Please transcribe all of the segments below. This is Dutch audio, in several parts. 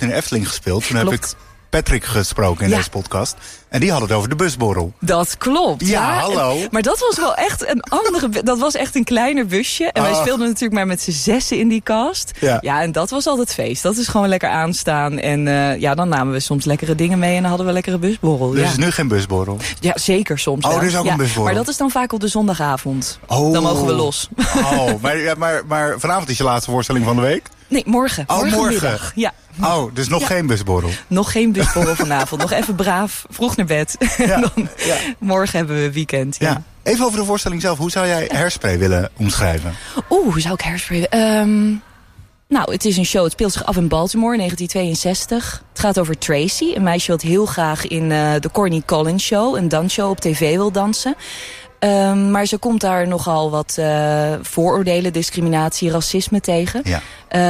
in Efteling gespeeld. Toen heb ik Patrick gesproken in deze podcast. En die had het over de busborrel. Dat klopt. Ja, hallo. Maar dat was wel echt een andere... Dat was echt een kleiner busje. En wij speelden natuurlijk maar met z'n 6 in die cast. Ja, en dat was altijd feest. Dat is gewoon lekker aanstaan. En dan namen we soms lekkere dingen mee. En dan hadden we lekkere busborrel. Dus is nu geen busborrel? Ja, zeker soms. Er is ook een busborrel. Maar dat is dan vaak op de zondagavond. Dan mogen we los. Maar vanavond is je laatste voorstelling van de week? Nee, morgen. Morgen. Ja. Dus nog geen busborrel? Nog geen busborrel vanavond. Nog even braaf, vroeg naar bed. Morgen hebben we weekend. Ja. Even over de voorstelling zelf. Hoe zou jij Hairspray willen omschrijven? Hoe zou ik Hairspray... het is een show. Het speelt zich af in Baltimore in 1962. Het gaat over Tracy, een meisje wat heel graag in de Corny Collins Show, een dansshow op tv wil dansen. Maar ze komt daar nogal wat vooroordelen, discriminatie, racisme tegen. Ja.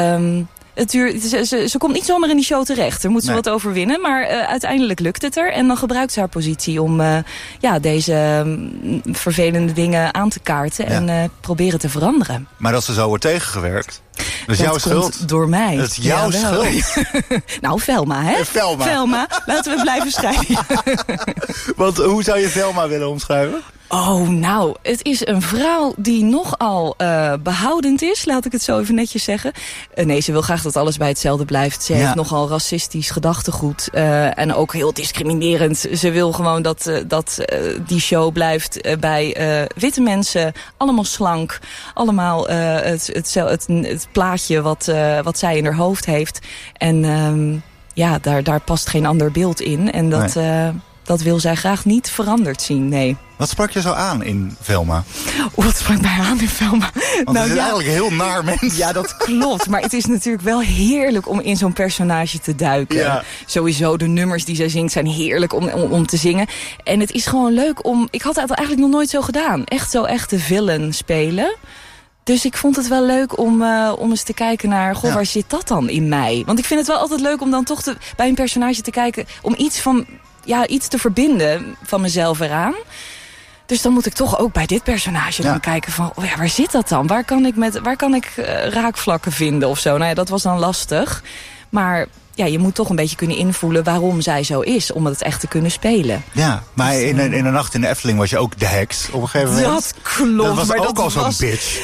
Ze komt niet zomaar in die show terecht. Daar moet ze wat overwinnen. Maar uiteindelijk lukt het er. En dan gebruikt ze haar positie om deze vervelende dingen aan te kaarten. En proberen te veranderen. Maar dat ze zo wordt tegengewerkt. Dat is jouw schuld. Door mij. Dat is jouw schuld. Nou, Velma, hè? Velma. Laten we blijven schrijven. Want hoe zou je Velma willen omschrijven? Het is een vrouw die nogal behoudend is, laat ik het zo even netjes zeggen. Nee, ze wil graag dat alles bij hetzelfde blijft. Ze heeft nogal racistisch gedachtegoed en ook heel discriminerend. Ze wil gewoon dat die show blijft bij witte mensen, allemaal slank, allemaal het plaatje wat zij in haar hoofd heeft. En daar past geen ander beeld in. En dat wil zij graag niet veranderd zien, nee. Wat sprak je zo aan in Velma? Wat sprak mij aan in Velma? Want het is eigenlijk een heel naar mens. Ja, dat klopt. Maar het is natuurlijk wel heerlijk om in zo'n personage te duiken. Ja. Sowieso, de nummers die zij zingt zijn heerlijk om te zingen. En het is gewoon leuk om... Ik had het eigenlijk nog nooit zo gedaan. Echt de villain spelen. Dus ik vond het wel leuk om eens te kijken naar... waar zit dat dan in mij? Want ik vind het wel altijd leuk om dan toch bij een personage te kijken... om iets te verbinden van mezelf eraan. Dus dan moet ik toch ook bij dit personage dan kijken van... waar zit dat dan? Waar kan ik raakvlakken vinden of zo? Nou ja, dat was dan lastig. Maar je moet toch een beetje kunnen invoelen waarom zij zo is... om het echt te kunnen spelen. Ja, maar dus, in een nacht in de Efteling was je ook de heks op een gegeven moment. Dat klopt. Dat was ook al zo'n bitch.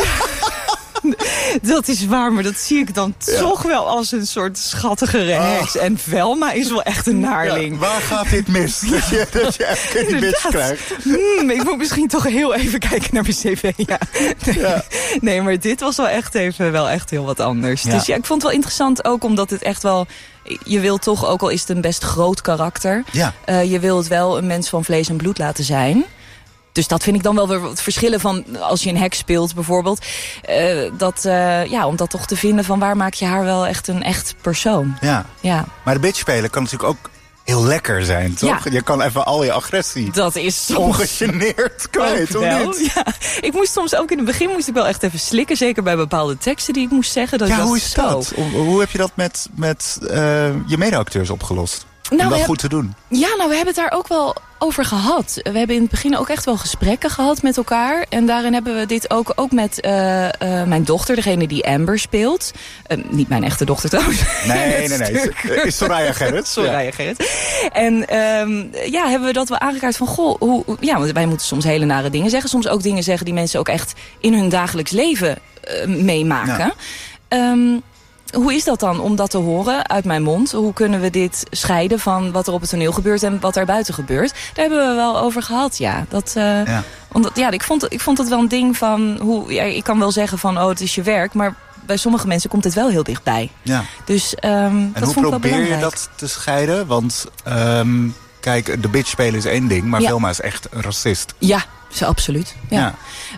Dat is waar, maar dat zie ik dan toch wel als een soort schattigere heks. En Velma is wel echt een naarling. Ja, waar gaat dit mis? Dat je echt die bitch krijgt. Ik moet misschien toch heel even kijken naar mijn cv. Nee, maar dit was wel echt heel wat anders. Ja. Dus ik vond het wel interessant ook omdat het echt wel... Je wilt toch, ook al is het een best groot karakter... je wilt het wel een mens van vlees en bloed laten zijn... Dus dat vind ik dan wel weer wat verschillen van als je een heks speelt bijvoorbeeld. Om dat toch te vinden van waar maak je haar wel echt een echt persoon. Ja. Maar de bitch spelen kan natuurlijk ook heel lekker zijn, toch? Ja. Je kan even al je agressie dat is soms ongegeneerd kwijt, of niet? Ja. Ik moest soms ook in het begin wel echt even slikken. Zeker bij bepaalde teksten die ik moest zeggen. Hoe is dat? Hoe heb je dat met je medeacteurs opgelost? Om dat goed te doen. Ja, we hebben het daar ook wel over gehad. We hebben in het begin ook echt wel gesprekken gehad met elkaar. En daarin hebben we dit ook met mijn dochter, degene die Amber speelt. Niet mijn echte dochter trouwens. Nee. Is Soraya Gerrits. En hebben we dat wel aangekaart van... want wij moeten soms hele nare dingen zeggen. Soms ook dingen zeggen die mensen ook echt in hun dagelijks leven meemaken. Ja. Hoe is dat dan om dat te horen uit mijn mond? Hoe kunnen we dit scheiden van wat er op het toneel gebeurt en wat er buiten gebeurt? Daar hebben we wel over gehad, ja. Ik vond het wel een ding van... ik kan wel zeggen van, het is je werk, maar bij sommige mensen komt het wel heel dichtbij. Ja. Dus en hoe probeer je dat te scheiden? Want kijk, de bitch spelen is één ding, maar Velma is echt een racist. Ja, absoluut. Ja.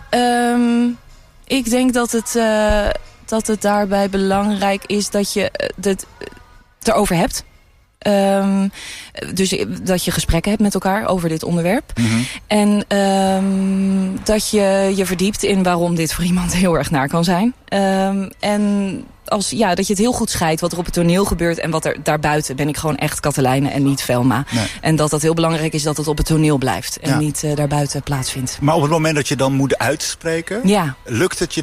Ik denk dat het daarbij belangrijk is dat je het erover hebt. Dus dat je gesprekken hebt met elkaar over dit onderwerp. Mm-hmm. En dat je je verdiept in waarom dit voor iemand heel erg naar kan zijn. Dat je het heel goed scheidt wat er op het toneel gebeurt... en wat er daarbuiten ben ik gewoon echt Katelijne en niet Velma. Nee. En dat heel belangrijk is dat het op het toneel blijft... en niet daarbuiten plaatsvindt. Maar op het moment dat je dan moet uitspreken... lukt het je dan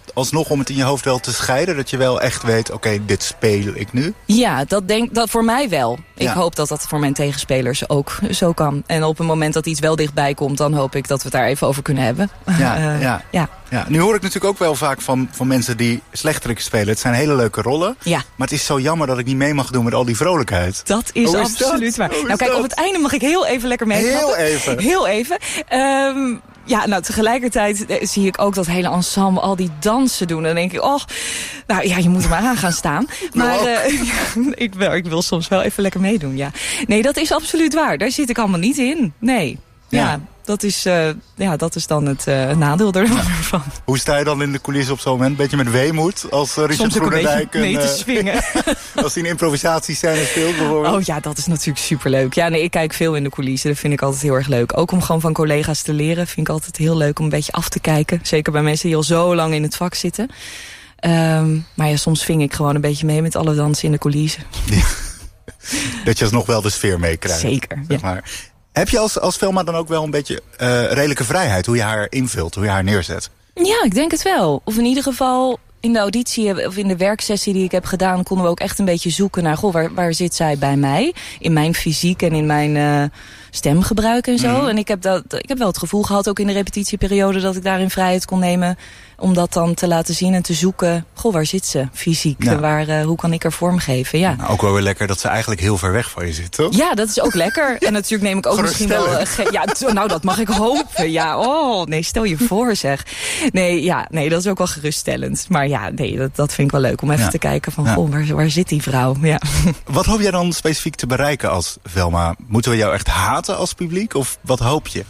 alsnog om het in je hoofd wel te scheiden? Dat je wel echt weet, oké, dit speel ik nu? Ja, dat voor mij wel. Ik hoop dat dat voor mijn tegenspelers ook zo kan. En op het moment dat iets wel dichtbij komt, dan hoop ik dat we het daar even over kunnen hebben. Ja, nu hoor ik natuurlijk ook wel vaak van mensen die slechterik spelen. Het zijn hele leuke rollen. Ja. Maar het is zo jammer dat ik niet mee mag doen met al die vrolijkheid. Dat is absoluut waar. Nou kijk, op het einde mag ik heel even lekker meeklappen. Heel even. Tegelijkertijd zie ik ook dat hele ensemble al die dansen doen. En dan denk ik, je moet er maar aan gaan staan. Maar ik wil soms wel even lekker meedoen, ja. Nee, dat is absoluut waar. Daar zit ik allemaal niet in. Nee. Ja, dat is dan het nadeel ervan. Hoe sta je dan in de coulissen op zo'n moment? Beetje met weemoed als Richard Groenendijk mee te swingen. Als hij een improvisatiescène speelt bijvoorbeeld? Oh ja, dat is natuurlijk superleuk. Ja, nee, ik kijk veel in de coulissen. Dat vind ik altijd heel erg leuk. Ook om gewoon van collega's te leren. Vind ik altijd heel leuk om een beetje af te kijken. Zeker bij mensen die al zo lang in het vak zitten. Maar ja, soms ving ik gewoon een beetje mee met alle dansen in de coulissen. Ja. Dat je alsnog wel de sfeer meekrijgt. Zeker, zeg maar. Heb je als Velma dan ook wel een beetje redelijke vrijheid? Hoe je haar invult, hoe je haar neerzet? Ja, ik denk het wel. Of in ieder geval in de auditie of in de werksessie die ik heb gedaan, konden we ook echt een beetje zoeken naar, waar zit zij bij mij? In mijn fysiek en in mijn stemgebruik en zo. En ik heb wel het gevoel gehad, ook in de repetitieperiode, dat ik daarin vrijheid kon nemen om dat dan te laten zien en te zoeken. Waar zit ze fysiek? Ja. Hoe kan ik er vorm geven? Ja. Nou, ook wel weer lekker dat ze eigenlijk heel ver weg van je zit, toch? Ja, dat is ook lekker. En natuurlijk neem ik ook misschien wel... dat mag ik hopen. Ja, nee, stel je voor zeg. Nee, dat is ook wel geruststellend. Maar ja, nee, dat vind ik wel leuk om even te kijken van, waar zit die vrouw? Ja. Wat hoop jij dan specifiek te bereiken als Velma? Moeten we jou echt haten als publiek? Of wat hoop je?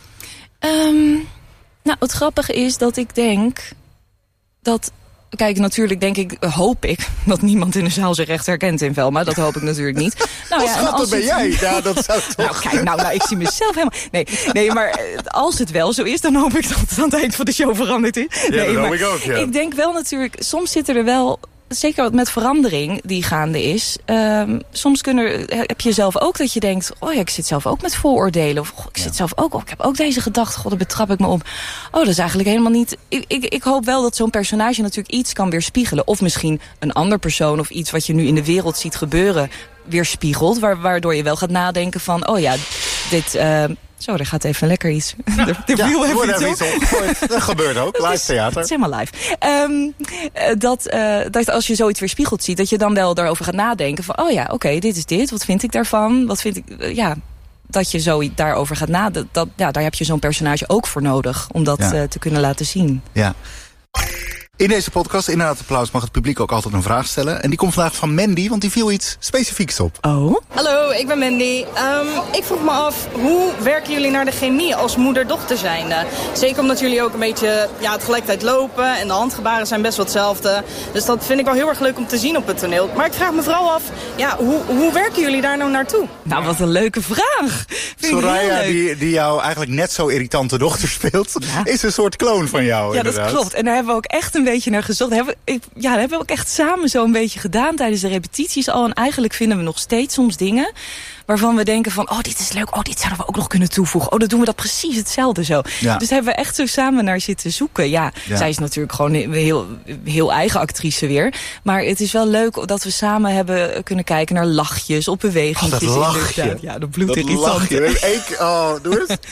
Het grappige is dat ik denk dat... Kijk, natuurlijk hoop ik dat niemand in de zaal zich echt herkent in Velma. Dat hoop ik natuurlijk niet. Dat ben jij. Ja, dat zou toch... ik zie mezelf helemaal... Nee, maar als het wel zo is, dan hoop ik dat het aan het eind van de show veranderd is. Ja, dat hoop ik ook, ja. Ik denk wel natuurlijk, soms zitten er wel... Zeker met verandering die gaande is. Soms heb je zelf ook dat je denkt, ik zit zelf ook met vooroordelen. Of ik zit zelf ook, ik heb ook deze gedachte. Daar betrap ik me op. Dat is eigenlijk helemaal niet... Ik hoop wel dat zo'n personage natuurlijk iets kan weerspiegelen. Of misschien een ander persoon of iets wat je nu in de wereld ziet gebeuren weerspiegelt. Waardoor je wel gaat nadenken van, dit... Zo, er gaat even lekker iets. Er wordt even iets opgegooid. Dat gebeurt ook, live theater. Het is helemaal live. Dat als je zoiets weerspiegeld ziet, dat je dan wel daarover gaat nadenken van, dit is dit. Wat vind ik daarvan? Wat vind ik, dat je zo daarover gaat nadenken. Daar heb je zo'n personage ook voor nodig om dat te kunnen laten zien. Ja. In deze podcast, inderdaad applaus, mag het publiek ook altijd een vraag stellen. En die komt vandaag van Mandy, want die viel iets specifieks op. Oh? Hallo, ik ben Mandy. Ik vroeg me af, hoe werken jullie naar de chemie als moeder-dochter zijnde? Zeker omdat jullie ook een beetje tegelijkertijd lopen en de handgebaren zijn best wel hetzelfde. Dus dat vind ik wel heel erg leuk om te zien op het toneel. Maar ik vraag me vooral af, hoe werken jullie daar nou naartoe? Nou, wat een leuke vraag. Soraya, die jou eigenlijk net zo irritante dochter speelt, is een soort kloon van jou. Ja, dat klopt. En daar hebben we ook echt een beetje naar gezocht. Daar hebben we ook echt samen zo een beetje gedaan tijdens de repetities al. En eigenlijk vinden we nog steeds soms dingen waarvan we denken van, dit is leuk, dit zouden we ook nog kunnen toevoegen. Dan doen we dat precies hetzelfde zo. Ja. Dus daar hebben we echt zo samen naar zitten zoeken. Ja, zij is natuurlijk gewoon heel, heel eigen actrice weer. Maar het is wel leuk dat we samen hebben kunnen kijken naar lachjes, op bewegingen. Dat lachje. Ja, de bloedirritant. Doe eens.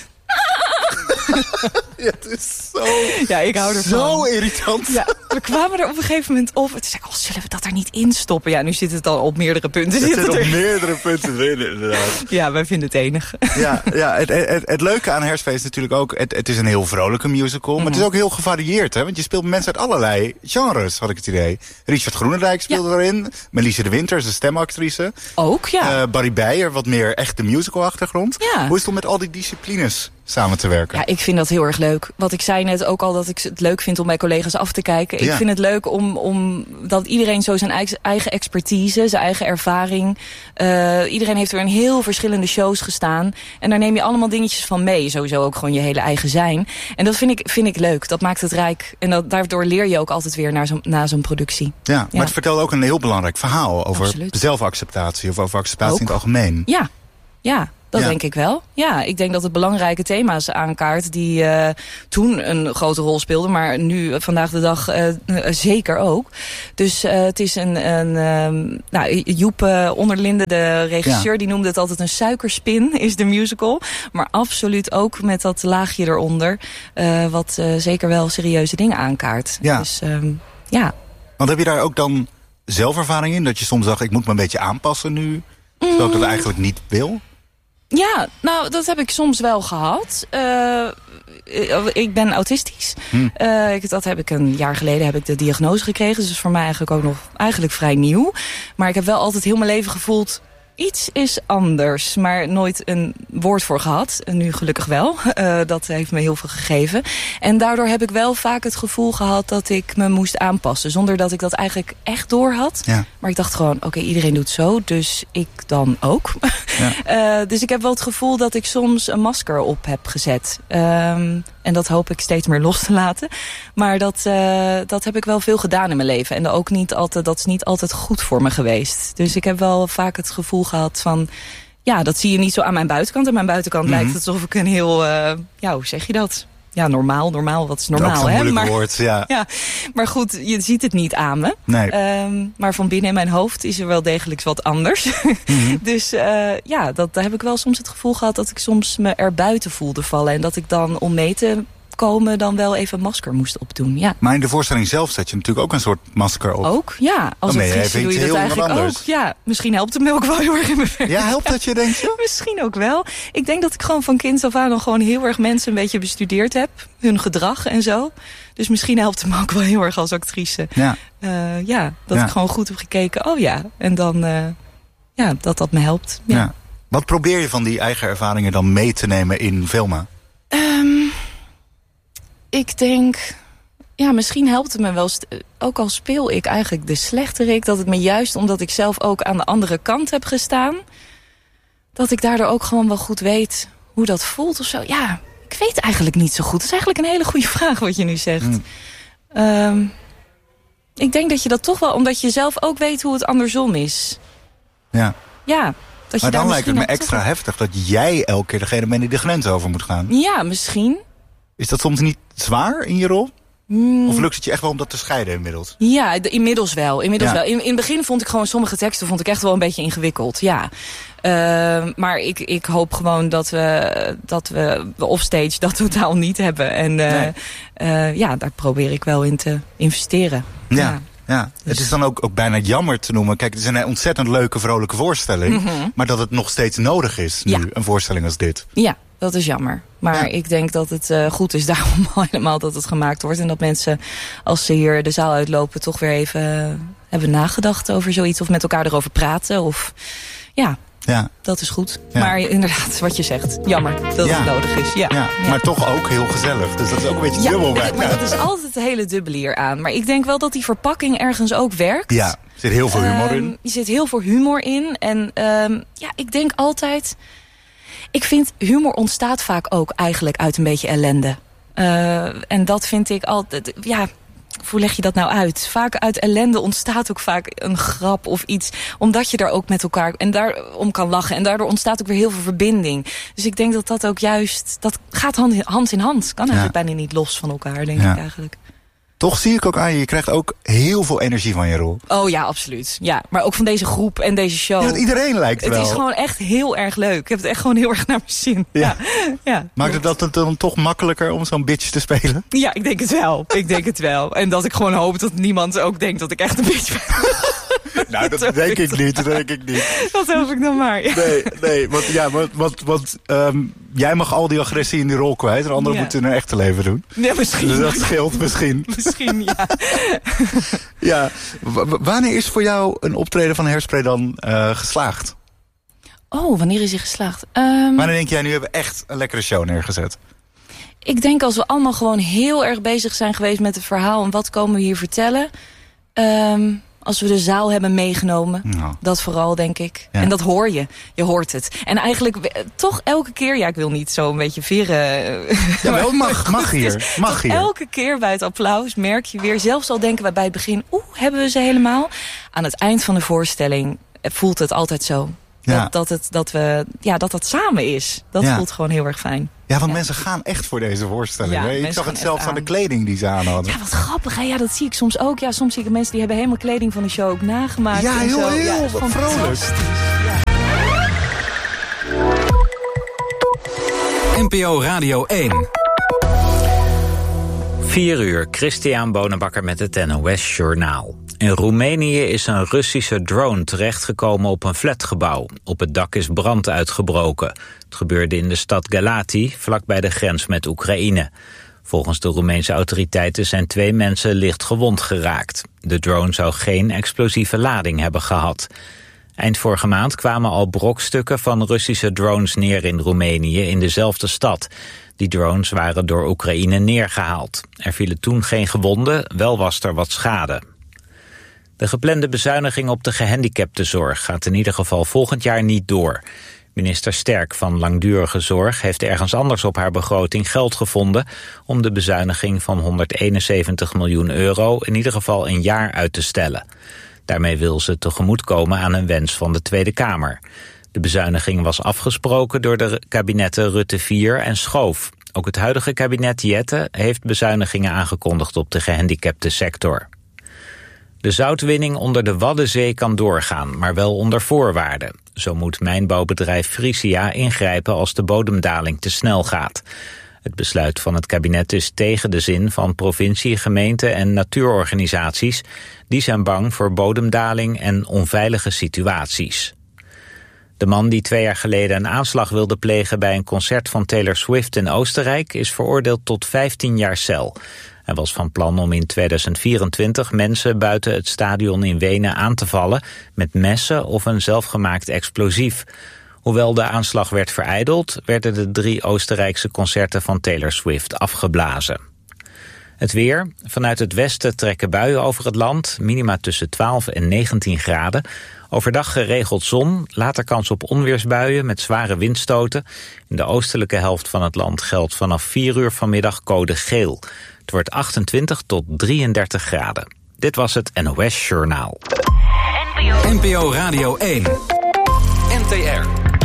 Ja, het is zo... Ja, ik hou ervan. Zo irritant. Ja, we kwamen er op een gegeven moment op. Toen zei ik, zullen we dat er niet in stoppen? Ja, nu zit het al op meerdere punten. Het zit op meerdere punten erin, inderdaad. Ja, wij vinden het enig. Ja, het leuke aan Hairspray is natuurlijk ook... Het is een heel vrolijke musical, maar het is ook heel gevarieerd. Hè? Want je speelt met mensen uit allerlei genres, had ik het idee. Richard Groenendijk speelde erin. Melissa de Winter is een stemactrice. Ook, ja. Barry Beijer, wat meer echt de musical-achtergrond. Ja. Hoe is het om met al die disciplines samen te werken? Ja, ik vind dat heel erg leuk. Wat ik zei net ook al, dat ik het leuk vind om bij collega's af te kijken. Ik vind het leuk om dat iedereen zo zijn eigen expertise, zijn eigen ervaring. Iedereen heeft er in heel verschillende shows gestaan. En daar neem je allemaal dingetjes van mee. Sowieso ook gewoon je hele eigen zijn. En dat vind ik leuk. Dat maakt het rijk. En daardoor leer je ook altijd weer na zo'n productie. Ja, maar het vertelt ook een heel belangrijk verhaal over zelfacceptatie of over acceptatie in het algemeen. Ja, dat denk ik wel. Ja, ik denk dat het belangrijke thema's aankaart die toen een grote rol speelden, maar nu vandaag de dag zeker ook. Dus het is Joep Onderlinde, de regisseur, die noemde het altijd een suikerspin, is de musical. Maar absoluut ook met dat laagje eronder, wat zeker wel serieuze dingen aankaart. Ja. Dus Want heb je daar ook dan zelfervaring in? Dat je soms dacht, ik moet me een beetje aanpassen nu, terwijl ik dat eigenlijk niet wil? Ja, nou, dat heb ik soms wel gehad. Ik ben autistisch. Dat heb ik een jaar geleden de diagnose gekregen. Dus voor mij eigenlijk ook nog vrij nieuw. Maar ik heb wel altijd heel mijn leven gevoeld, iets is anders, maar nooit een woord voor gehad. En nu gelukkig wel. Dat heeft me heel veel gegeven. En daardoor heb ik wel vaak het gevoel gehad dat ik me moest aanpassen. Zonder dat ik dat eigenlijk echt door had. Ja. Maar ik dacht gewoon, oké, iedereen doet zo, dus ik dan ook. Ja. Dus ik heb wel het gevoel dat ik soms een masker op heb gezet. En dat hoop ik steeds meer los te laten. Maar dat heb ik wel veel gedaan in mijn leven. En ook niet altijd, dat is niet altijd goed voor me geweest. Dus ik heb wel vaak het gevoel gehad van, ja, dat zie je niet zo aan mijn buitenkant. Aan mijn buitenkant lijkt het alsof ik een heel, hoe zeg je dat? Ja, normaal, wat is normaal, dat is een hè? Maar, woord, ja. Maar goed, je ziet het niet aan me. Nee. Maar van binnen in mijn hoofd is er wel degelijk wat anders. Dus daar heb ik wel soms het gevoel gehad dat ik soms me er buiten voelde vallen. En dat ik dan, om mee te komen, dan wel even een masker moest opdoen. Ja. Maar in de voorstelling zelf zet je natuurlijk ook een soort masker op. Ook, ja. Als actrice doe je dat eigenlijk ook. Ja, misschien helpt het me ook wel heel erg in mijn werk. Ja, helpt dat je, denk je? Misschien ook wel. Ik denk dat ik gewoon van kinds af aan gewoon heel erg mensen een beetje bestudeerd heb. Hun gedrag en zo. Dus misschien helpt het me ook wel heel erg als actrice. Ja. Dat ik gewoon goed heb gekeken. En dan dat me helpt. Ja. Wat probeer je van die eigen ervaringen dan mee te nemen in Velma? Ik denk, misschien helpt het me wel, ook al speel ik eigenlijk de slechterik, dat het me juist omdat ik zelf ook aan de andere kant heb gestaan, dat ik daardoor ook gewoon wel goed weet hoe dat voelt of zo. Ja, ik weet eigenlijk niet zo goed. Dat is eigenlijk een hele goede vraag wat je nu zegt. Ik denk dat je dat toch wel, omdat je zelf ook weet hoe het andersom is. Ja. Ja. Maar dan lijkt het me extra heftig dat jij elke keer degene bent die de grens over moet gaan. Ja, misschien. Is dat soms niet zwaar in je rol? Of lukt het je echt wel om dat te scheiden inmiddels? Ja, inmiddels wel. In het begin vond ik gewoon sommige teksten echt wel een beetje ingewikkeld. Ja. Maar ik hoop gewoon dat we offstage dat totaal niet hebben. En daar probeer ik wel in te investeren. Ja. Dus. Het is dan ook bijna jammer te noemen. Kijk, het is een ontzettend leuke, vrolijke voorstelling. Maar dat het nog steeds nodig is nu, een voorstelling als dit. Ja, dat is jammer. Maar ik denk dat het goed is daarom helemaal dat het gemaakt wordt. En dat mensen, als ze hier de zaal uitlopen, toch weer even hebben nagedacht over zoiets. Of met elkaar erover praten. Of dat is goed. Ja. Maar inderdaad, wat je zegt, jammer dat het nodig is. Ja. Maar toch ook heel gezellig. Dus dat is ook een beetje dubbel bij. Maar dat is altijd het hele dubbele hier aan. Maar ik denk wel dat die verpakking ergens ook werkt. Ja, er zit heel veel humor in. Er zit heel veel humor in. En ik denk altijd, ik vind humor ontstaat vaak ook eigenlijk uit een beetje ellende. En dat vind ik altijd, hoe leg je dat nou uit? Vaak uit ellende ontstaat ook vaak een grap of iets. Omdat je daar ook met elkaar en daarom kan lachen. En daardoor ontstaat ook weer heel veel verbinding. Dus ik denk dat ook juist, dat gaat hand in hand. Kan eigenlijk bijna niet los van elkaar, denk ik eigenlijk. Toch zie ik ook aan je krijgt ook heel veel energie van je rol. Oh ja, absoluut. Ja, maar ook van deze groep en deze show. Ja, iedereen lijkt wel. Het is gewoon echt heel erg leuk. Ik heb het echt gewoon heel erg naar mijn zin. Ja. Maakt het dat dan toch makkelijker om zo'n bitch te spelen? Ja, ik denk het wel. En dat ik gewoon hoop dat niemand ook denkt dat ik echt een bitch ben. Nou, dat denk ik niet. Dat hoop ik dan maar. Ja. Nee, want jij mag al die agressie in die rol kwijt. En anderen moeten hun echte leven doen. Ja, misschien. Dus dat scheelt misschien. Misschien, ja. Ja. Wanneer is voor jou een optreden van Hairspray dan geslaagd? Oh, wanneer is hij geslaagd? Wanneer denk jij, nu hebben we echt een lekkere show neergezet? Ik denk als we allemaal gewoon heel erg bezig zijn geweest met het verhaal. En wat komen we hier vertellen? Als we de zaal hebben meegenomen. Nou. Dat vooral, denk ik. Ja. En dat hoor je. Je hoort het. En eigenlijk toch elke keer... Ja, ik wil niet zo een beetje veren... Ja, mag hier. Mag hier. Elke keer bij het applaus merk je weer... Zelfs al denken wij bij het begin... hebben we ze helemaal? Aan het eind van de voorstelling voelt het altijd zo. Dat samen is. Dat voelt gewoon heel erg fijn. Ja, want mensen gaan echt voor deze voorstelling. Ja, ik zag het zelfs aan de kleding die ze aan hadden. Ja, wat grappig. Hè? Ja, dat zie ik soms ook. Ja, soms zie ik mensen die hebben helemaal kleding van de show ook nagemaakt. Ja, heel vrolijk. NPO Radio 1. 4 uur, Christian Bonenbakker met het NOS Journaal. In Roemenië is een Russische drone terechtgekomen op een flatgebouw. Op het dak is brand uitgebroken. Het gebeurde in de stad Galati, vlakbij de grens met Oekraïne. Volgens de Roemeense autoriteiten zijn 2 mensen licht gewond geraakt. De drone zou geen explosieve lading hebben gehad. Eind vorige maand kwamen al brokstukken van Russische drones neer in Roemenië in dezelfde stad. Die drones waren door Oekraïne neergehaald. Er vielen toen geen gewonden, wel was er wat schade. De geplande bezuiniging op de gehandicaptenzorg gaat in ieder geval volgend jaar niet door. Minister Sterk van Langdurige Zorg heeft ergens anders op haar begroting geld gevonden om de bezuiniging van 171 miljoen euro in ieder geval een jaar uit te stellen. Daarmee wil ze tegemoetkomen aan een wens van de Tweede Kamer. De bezuiniging was afgesproken door de kabinetten Rutte 4 en Schoof. Ook het huidige kabinet Jette heeft bezuinigingen aangekondigd op de gehandicapte sector. De zoutwinning onder de Waddenzee kan doorgaan, maar wel onder voorwaarden. Zo moet mijnbouwbedrijf Frisia ingrijpen als de bodemdaling te snel gaat. Het besluit van het kabinet is tegen de zin van provincie, gemeente en natuurorganisaties. Die zijn bang voor bodemdaling en onveilige situaties. De man die 2 jaar geleden een aanslag wilde plegen bij een concert van Taylor Swift in Oostenrijk is veroordeeld tot 15 jaar cel. Hij was van plan om in 2024 mensen buiten het stadion in Wenen aan te vallen met messen of een zelfgemaakt explosief. Hoewel de aanslag werd verijdeld, werden de 3 Oostenrijkse concerten van Taylor Swift afgeblazen. Het weer. Vanuit het westen trekken buien over het land, minima tussen 12 en 19 graden. Overdag geregeld zon, later kans op onweersbuien met zware windstoten. In de oostelijke helft van het land geldt vanaf 4 uur vanmiddag code geel. Het wordt 28 tot 33 graden. Dit was het NOS Journaal. NPO Radio 1. NTR.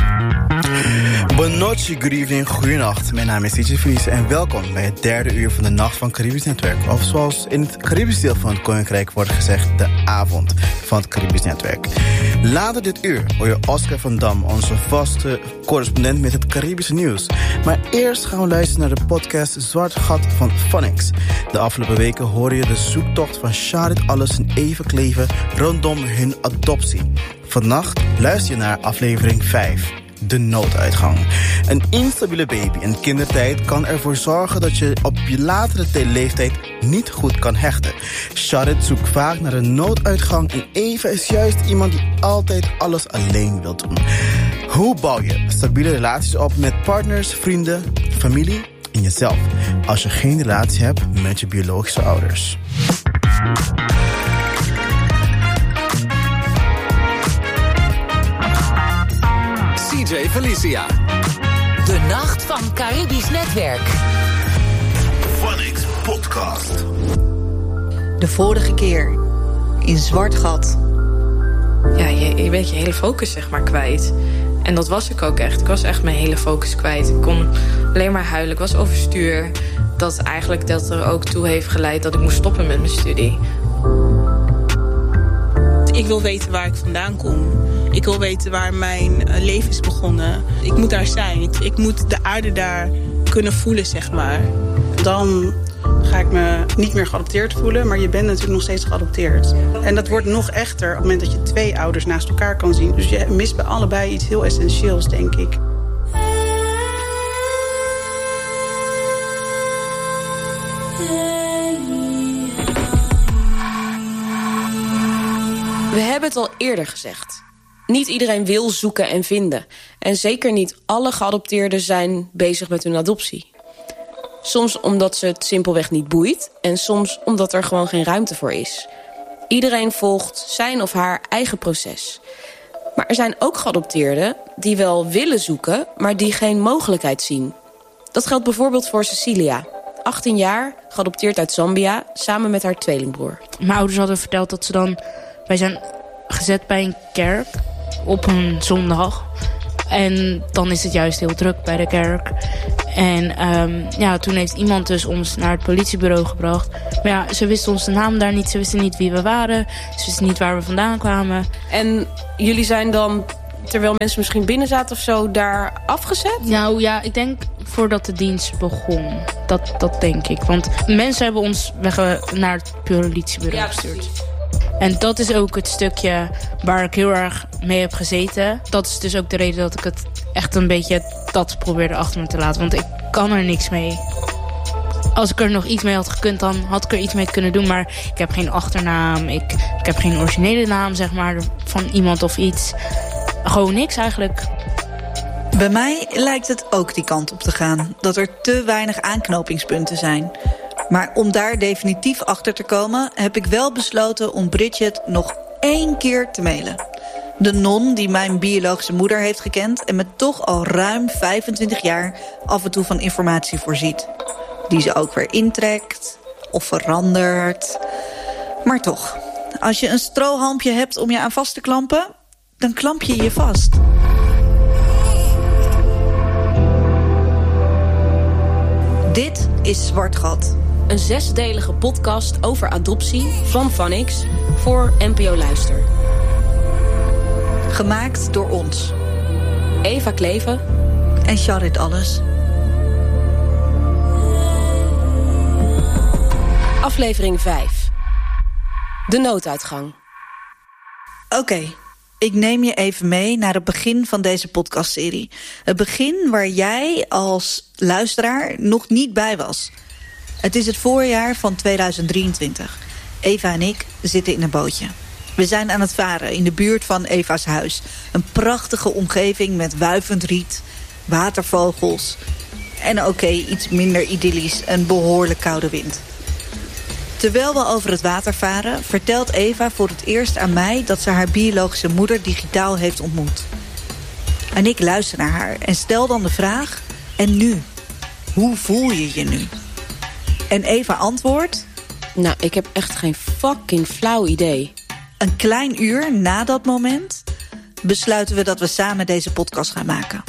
Bonoche, good evening, goedenacht. Mijn naam is DJ Felice en welkom bij het 3e uur van de Nacht van Caribisch Netwerk. Of zoals in het Caribisch deel van het Koninkrijk wordt gezegd, de avond van het Caribisch Netwerk. Later dit uur hoor je Oscar van Dam, onze vaste correspondent met het Caribische nieuws. Maar eerst gaan we luisteren naar de podcast Zwart Gat van Phonics. De afgelopen weken hoorde je de zoektocht van Charit Alles en Eva Kleven rondom hun adoptie. Vannacht luister je naar aflevering 5. De nooduitgang. Een instabiele baby in kindertijd kan ervoor zorgen dat je op je latere leeftijd niet goed kan hechten. Charit zoekt vaak naar een nooduitgang en Eva is juist iemand die altijd alles alleen wil doen. Hoe bouw je stabiele relaties op met partners, vrienden, familie en jezelf als je geen relatie hebt met je biologische ouders? DJ Felicia. De Nacht van Caribisch Netwerk. Phonics Podcast. De vorige keer in Zwart Gat. Ja, je bent je hele focus zeg maar kwijt. En dat was ik ook echt. Ik was echt mijn hele focus kwijt. Ik kon alleen maar huilen. Ik was overstuur. Dat er ook toe heeft geleid dat ik moest stoppen met mijn studie. Ik wil weten waar ik vandaan kom. Ik wil weten waar mijn leven is begonnen. Ik moet daar zijn. Ik moet de aarde daar kunnen voelen, zeg maar. Dan ga ik me niet meer geadopteerd voelen, maar je bent natuurlijk nog steeds geadopteerd. En dat wordt nog echter op het moment dat je 2 ouders naast elkaar kan zien. Dus je mist bij allebei iets heel essentieels, denk ik. We hebben het al eerder gezegd. Niet iedereen wil zoeken en vinden. En zeker niet alle geadopteerden zijn bezig met hun adoptie. Soms omdat ze het simpelweg niet boeit. En soms omdat er gewoon geen ruimte voor is. Iedereen volgt zijn of haar eigen proces. Maar er zijn ook geadopteerden die wel willen zoeken, maar die geen mogelijkheid zien. Dat geldt bijvoorbeeld voor Cecilia. 18 jaar, geadopteerd uit Zambia, samen met haar tweelingbroer. Mijn ouders hadden verteld dat wij zijn gezet bij een kerk. op een zondag. En dan is het juist heel druk bij de kerk. En toen heeft iemand dus ons naar het politiebureau gebracht. Maar ja, ze wisten onze naam daar niet. Ze wisten niet wie we waren. Ze wisten niet waar we vandaan kwamen. En jullie zijn dan, terwijl mensen misschien binnen zaten of zo, daar afgezet? Nou ja, ik denk voordat de dienst begon. Dat denk ik. Want mensen hebben ons naar het politiebureau gestuurd. En dat is ook het stukje waar ik heel erg mee heb gezeten. Dat is dus ook de reden dat ik het echt een beetje dat probeerde achter me te laten. Want ik kan er niks mee. Als ik er nog iets mee had gekund, dan had ik er iets mee kunnen doen. Maar ik heb geen achternaam. Ik heb geen originele naam, zeg maar, van iemand of iets. Gewoon niks eigenlijk. Bij mij lijkt het ook die kant op te gaan. Dat er te weinig aanknopingspunten zijn. Maar om daar definitief achter te komen, heb ik wel besloten om Bridget nog 1 keer te mailen. De non die mijn biologische moeder heeft gekend en me toch al ruim 25 jaar af en toe van informatie voorziet. Die ze ook weer intrekt of verandert. Maar toch, als je een strohalmpje hebt om je aan vast te klampen, dan klamp je je vast. Dit is Zwart Gat. Een 6-delige podcast over adoptie van Vanix voor NPO Luister. Gemaakt door ons. Eva Kleven en Charit Alles. Aflevering 5. De nooduitgang. Oké, ik neem je even mee naar het begin van deze podcastserie. Het begin waar jij als luisteraar nog niet bij was. Het is het voorjaar van 2023. Eva en ik zitten in een bootje. We zijn aan het varen in de buurt van Eva's huis. Een prachtige omgeving met wuivend riet, watervogels en iets minder idyllisch, een behoorlijk koude wind. Terwijl we over het water varen, vertelt Eva voor het eerst aan mij dat ze haar biologische moeder digitaal heeft ontmoet. En ik luister naar haar en stel dan de vraag: en nu? Hoe voel je je nu? En Eva antwoordt: nou, ik heb echt geen fucking flauw idee. Een klein uur na dat moment besluiten we dat we samen deze podcast gaan maken.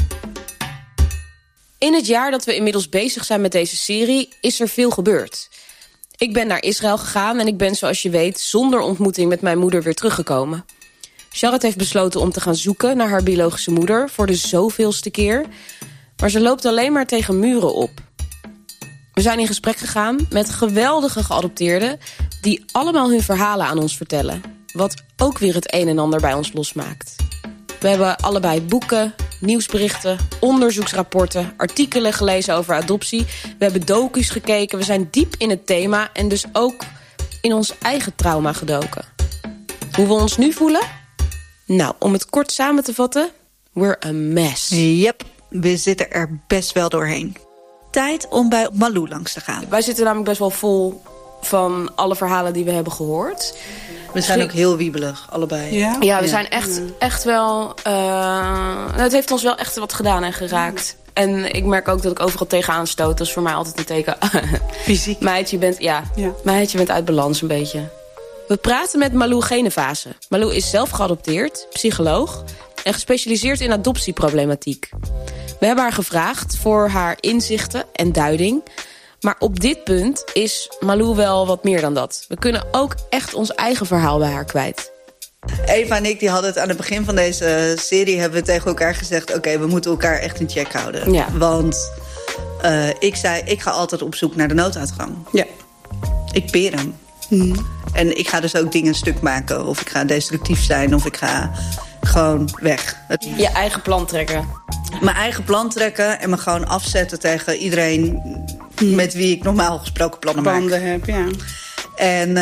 In het jaar dat we inmiddels bezig zijn met deze serie is er veel gebeurd. Ik ben naar Israël gegaan en ik ben, zoals je weet, zonder ontmoeting met mijn moeder weer teruggekomen. Charit heeft besloten om te gaan zoeken naar haar biologische moeder voor de zoveelste keer. Maar ze loopt alleen maar tegen muren op. We zijn in gesprek gegaan met geweldige geadopteerden die allemaal hun verhalen aan ons vertellen. Wat ook weer het een en ander bij ons losmaakt. We hebben allebei boeken, nieuwsberichten, onderzoeksrapporten, artikelen gelezen over adoptie. We hebben docu's gekeken, we zijn diep in het thema en dus ook in ons eigen trauma gedoken. Hoe we ons nu voelen? Nou, om het kort samen te vatten, we're a mess. Yep, we zitten er best wel doorheen. Tijd om bij Malou langs te gaan. Wij zitten namelijk best wel vol van alle verhalen die we hebben gehoord. We zijn ook heel wiebelig, allebei. Ja, we zijn echt wel... het heeft ons wel echt wat gedaan en geraakt. En ik merk ook dat ik overal tegenaan stoot. Dat is voor mij altijd een teken. Fysiek. Meid, je bent uit balans een beetje. We praten met Malou Genevase. Malou is zelf geadopteerd, psycholoog en gespecialiseerd in adoptieproblematiek. We hebben haar gevraagd voor haar inzichten en duiding. Maar op dit punt is Malou wel wat meer dan dat. We kunnen ook echt ons eigen verhaal bij haar kwijt. Eva en ik die hadden het aan het begin van deze serie... hebben we tegen elkaar gezegd... oké, we moeten elkaar echt in check houden. Ja. Want ik zei, ik ga altijd op zoek naar de nooduitgang. Ja. Ik peer hem. Mm. En ik ga dus ook dingen stuk maken. Of ik ga destructief zijn. Of ik ga gewoon weg. Je eigen plan trekken. Mijn eigen plan trekken en me gewoon afzetten tegen iedereen... met wie ik normaal gesproken plannen heb, ja. En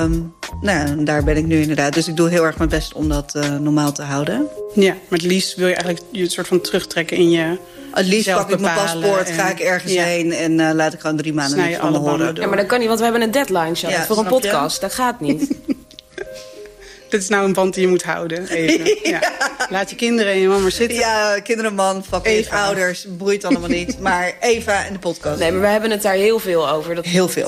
daar ben ik nu inderdaad. Dus ik doe heel erg mijn best om dat normaal te houden. Ja, maar het liefst wil je eigenlijk je een soort van terugtrekken in je... Het liefst pak ik mijn paspoort, ga ik ergens heen... en laat ik gewoon 3 maanden niks van me horen. Ja, maar dat kan niet, want we hebben een deadline, Charlotte, voor een podcast. Je? Dat gaat niet. Dit is nou een band die je moet houden, even. Ja. Laat je kinderen en je man maar zitten. Ja, kinderen, man, fucking ouders, boeit allemaal niet. Maar Eva en de podcast. Nee, maar we hebben het daar heel veel over. Heel veel.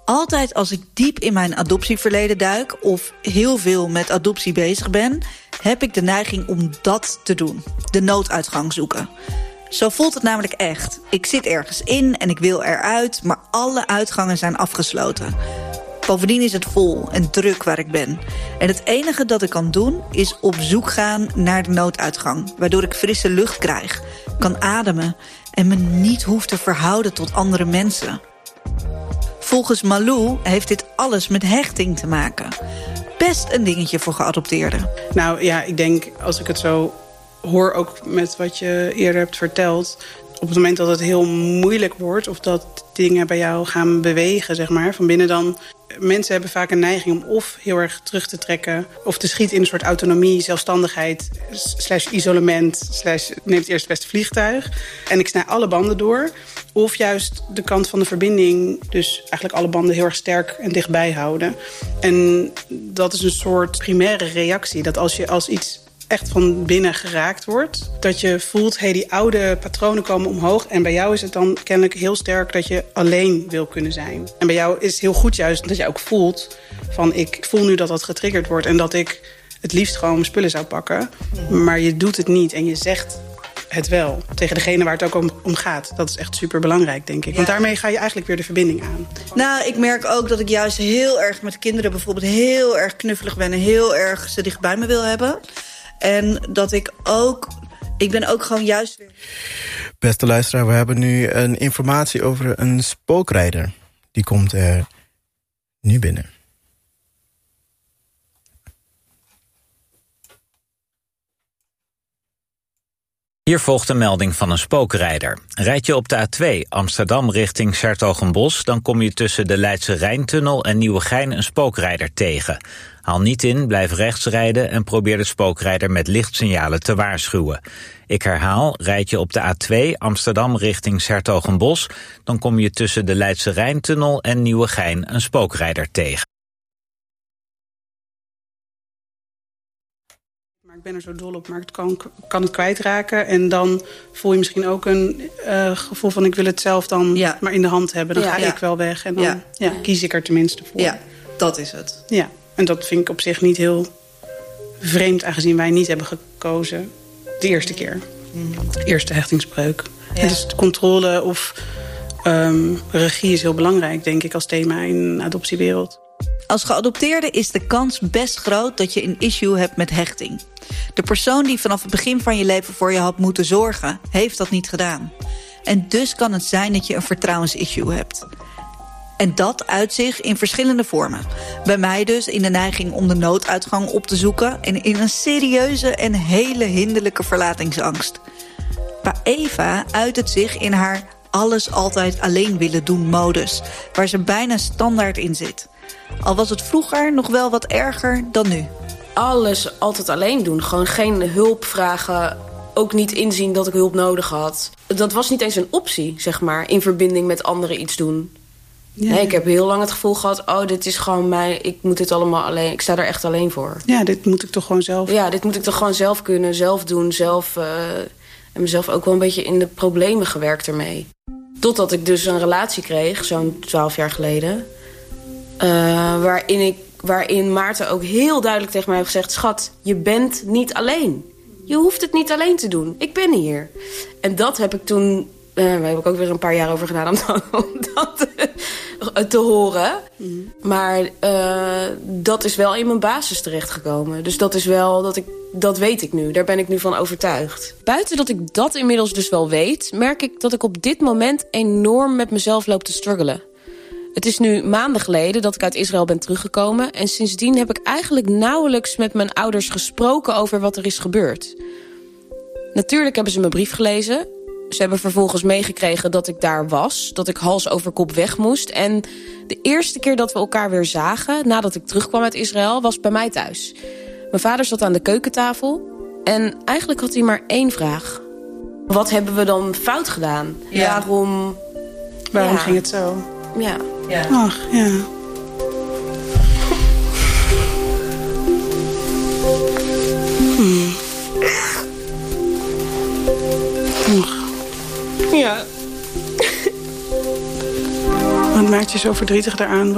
Altijd als ik diep in mijn adoptieverleden duik of heel veel met adoptie bezig ben, heb ik de neiging om dat te doen. De nooduitgang zoeken. Zo voelt het namelijk echt. Ik zit ergens in en ik wil eruit, maar alle uitgangen zijn afgesloten. Bovendien is het vol en druk waar ik ben. En het enige dat ik kan doen is op zoek gaan naar de nooduitgang, waardoor ik frisse lucht krijg, kan ademen en me niet hoef te verhouden tot andere mensen. Volgens Malou heeft dit alles met hechting te maken. Best een dingetje voor geadopteerden. Nou ja, ik denk, als ik het zo hoor, ook met wat je eerder hebt verteld, op het moment dat het heel moeilijk wordt of dat dingen bij jou gaan bewegen, zeg maar, van binnen, dan mensen hebben vaak een neiging om of heel erg terug te trekken of te schieten in een soort autonomie, zelfstandigheid, /isolement, neem het eerst beste vliegtuig en ik snij alle banden door. Of juist de kant van de verbinding, dus eigenlijk alle banden heel erg sterk en dichtbij houden. En dat is een soort primaire reactie, dat als iets echt van binnen geraakt wordt, dat je voelt, die oude patronen komen omhoog. En bij jou is het dan kennelijk heel sterk dat je alleen wil kunnen zijn. En bij jou is het heel goed juist dat je ook voelt van, ik voel nu dat dat getriggerd wordt en dat ik het liefst gewoon mijn spullen zou pakken. Maar je doet het niet en je zegt het wel tegen degene waar het ook om gaat. Dat is echt super belangrijk, denk ik. Want daarmee ga je eigenlijk weer de verbinding aan. Nou, ik merk ook dat ik juist heel erg met kinderen bijvoorbeeld heel erg knuffelig ben en heel erg ze dicht bij me wil hebben. En dat ik ben ook gewoon juist weer... Beste luisteraar, we hebben nu een informatie over een spookrijder. Die komt er nu binnen. Hier volgt een melding van een spookrijder. Rijd je op de A2 Amsterdam richting 's-Hertogenbosch, dan kom je tussen de Leidse Rijntunnel en Nieuwegein een spookrijder tegen. Haal niet in, blijf rechts rijden en probeer de spookrijder met lichtsignalen te waarschuwen. Ik herhaal, rijd je op de A2 Amsterdam richting 's-Hertogenbosch, dan kom je tussen de Leidse Rijntunnel en Nieuwegein een spookrijder tegen. Ik ben er zo dol op, maar het kan het kwijtraken. En dan voel je misschien ook een gevoel van, ik wil het zelf dan maar in de hand hebben. Dan ga ik wel weg en dan kies ik er tenminste voor. Ja, dat is het. Ja, en dat vind ik op zich niet heel vreemd, aangezien wij niet hebben gekozen de eerste keer. De eerste hechtingsbreuk. Ja. Dus de controle of regie is heel belangrijk, denk ik, als thema in de adoptiewereld. Als geadopteerde is de kans best groot dat je een issue hebt met hechting. De persoon die vanaf het begin van je leven voor je had moeten zorgen, heeft dat niet gedaan. En dus kan het zijn dat je een vertrouwensissue hebt. En dat uit zich in verschillende vormen. Bij mij dus in de neiging om de nooduitgang op te zoeken en in een serieuze en hele hinderlijke verlatingsangst. Bij Eva uit het zich in haar alles altijd alleen willen doen modus, waar ze bijna standaard in zit. Al was het vroeger nog wel wat erger dan nu. Alles altijd alleen doen. Gewoon geen hulp vragen. Ook niet inzien dat ik hulp nodig had. Dat was niet eens een optie, zeg maar. In verbinding met anderen iets doen. Ja. Nee, ik heb heel lang het gevoel gehad, dit is gewoon mij. Ik moet dit allemaal alleen. Ik sta er echt alleen voor. Ja, dit moet ik toch gewoon zelf. Ja, dit moet ik toch gewoon zelf kunnen. Zelf doen. Zelf. En mezelf ook wel een beetje in de problemen gewerkt ermee. Totdat ik dus een relatie kreeg, zo'n 12 jaar geleden. Waarin Maarten ook heel duidelijk tegen mij heeft gezegd, schat, je bent niet alleen. Je hoeft het niet alleen te doen. Ik ben hier. En dat heb ik toen, daar heb ik ook weer een paar jaar over gedaan om dat te horen. Mm. Maar dat is wel in mijn basis terechtgekomen. Dus dat is wel, dat weet ik nu. Daar ben ik nu van overtuigd. Buiten dat ik dat inmiddels dus wel weet, merk ik dat ik op dit moment enorm met mezelf loop te struggelen. Het is nu maanden geleden dat ik uit Israël ben teruggekomen. En sindsdien heb ik eigenlijk nauwelijks met mijn ouders gesproken over wat er is gebeurd. Natuurlijk hebben ze mijn brief gelezen. Ze hebben vervolgens meegekregen dat ik daar was. Dat ik hals over kop weg moest. En de eerste keer dat we elkaar weer zagen, nadat ik terugkwam uit Israël, was bij mij thuis. Mijn vader zat aan de keukentafel. En eigenlijk had hij maar één vraag. Wat hebben we dan fout gedaan? Ja. Waarom ging het zo? Ja. Ach, ja. Ja. Maar maakt je zo verdrietig daaraan?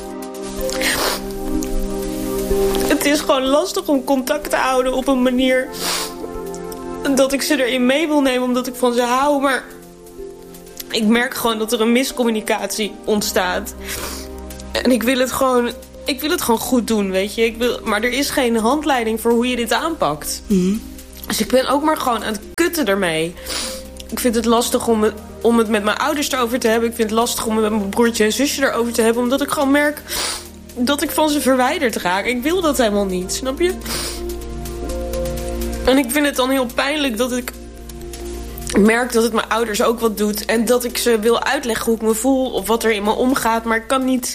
Het is gewoon lastig om contact te houden op een manier dat ik ze erin mee wil nemen omdat ik van ze hou. Maar ik merk gewoon dat er een miscommunicatie ontstaat. En ik wil het gewoon goed doen, weet je. Maar er is geen handleiding voor hoe je dit aanpakt. Dus ik ben ook maar gewoon aan het kutten ermee. Ik vind het lastig om het met mijn ouders erover te hebben. Ik vind het lastig om het met mijn broertje en zusje erover te hebben. Omdat ik gewoon merk dat ik van ze verwijderd raak. Ik wil dat helemaal niet, snap je? En ik vind het dan heel pijnlijk dat ik merk dat het mijn ouders ook wat doet. En dat ik ze wil uitleggen hoe ik me voel of wat er in me omgaat. Maar ik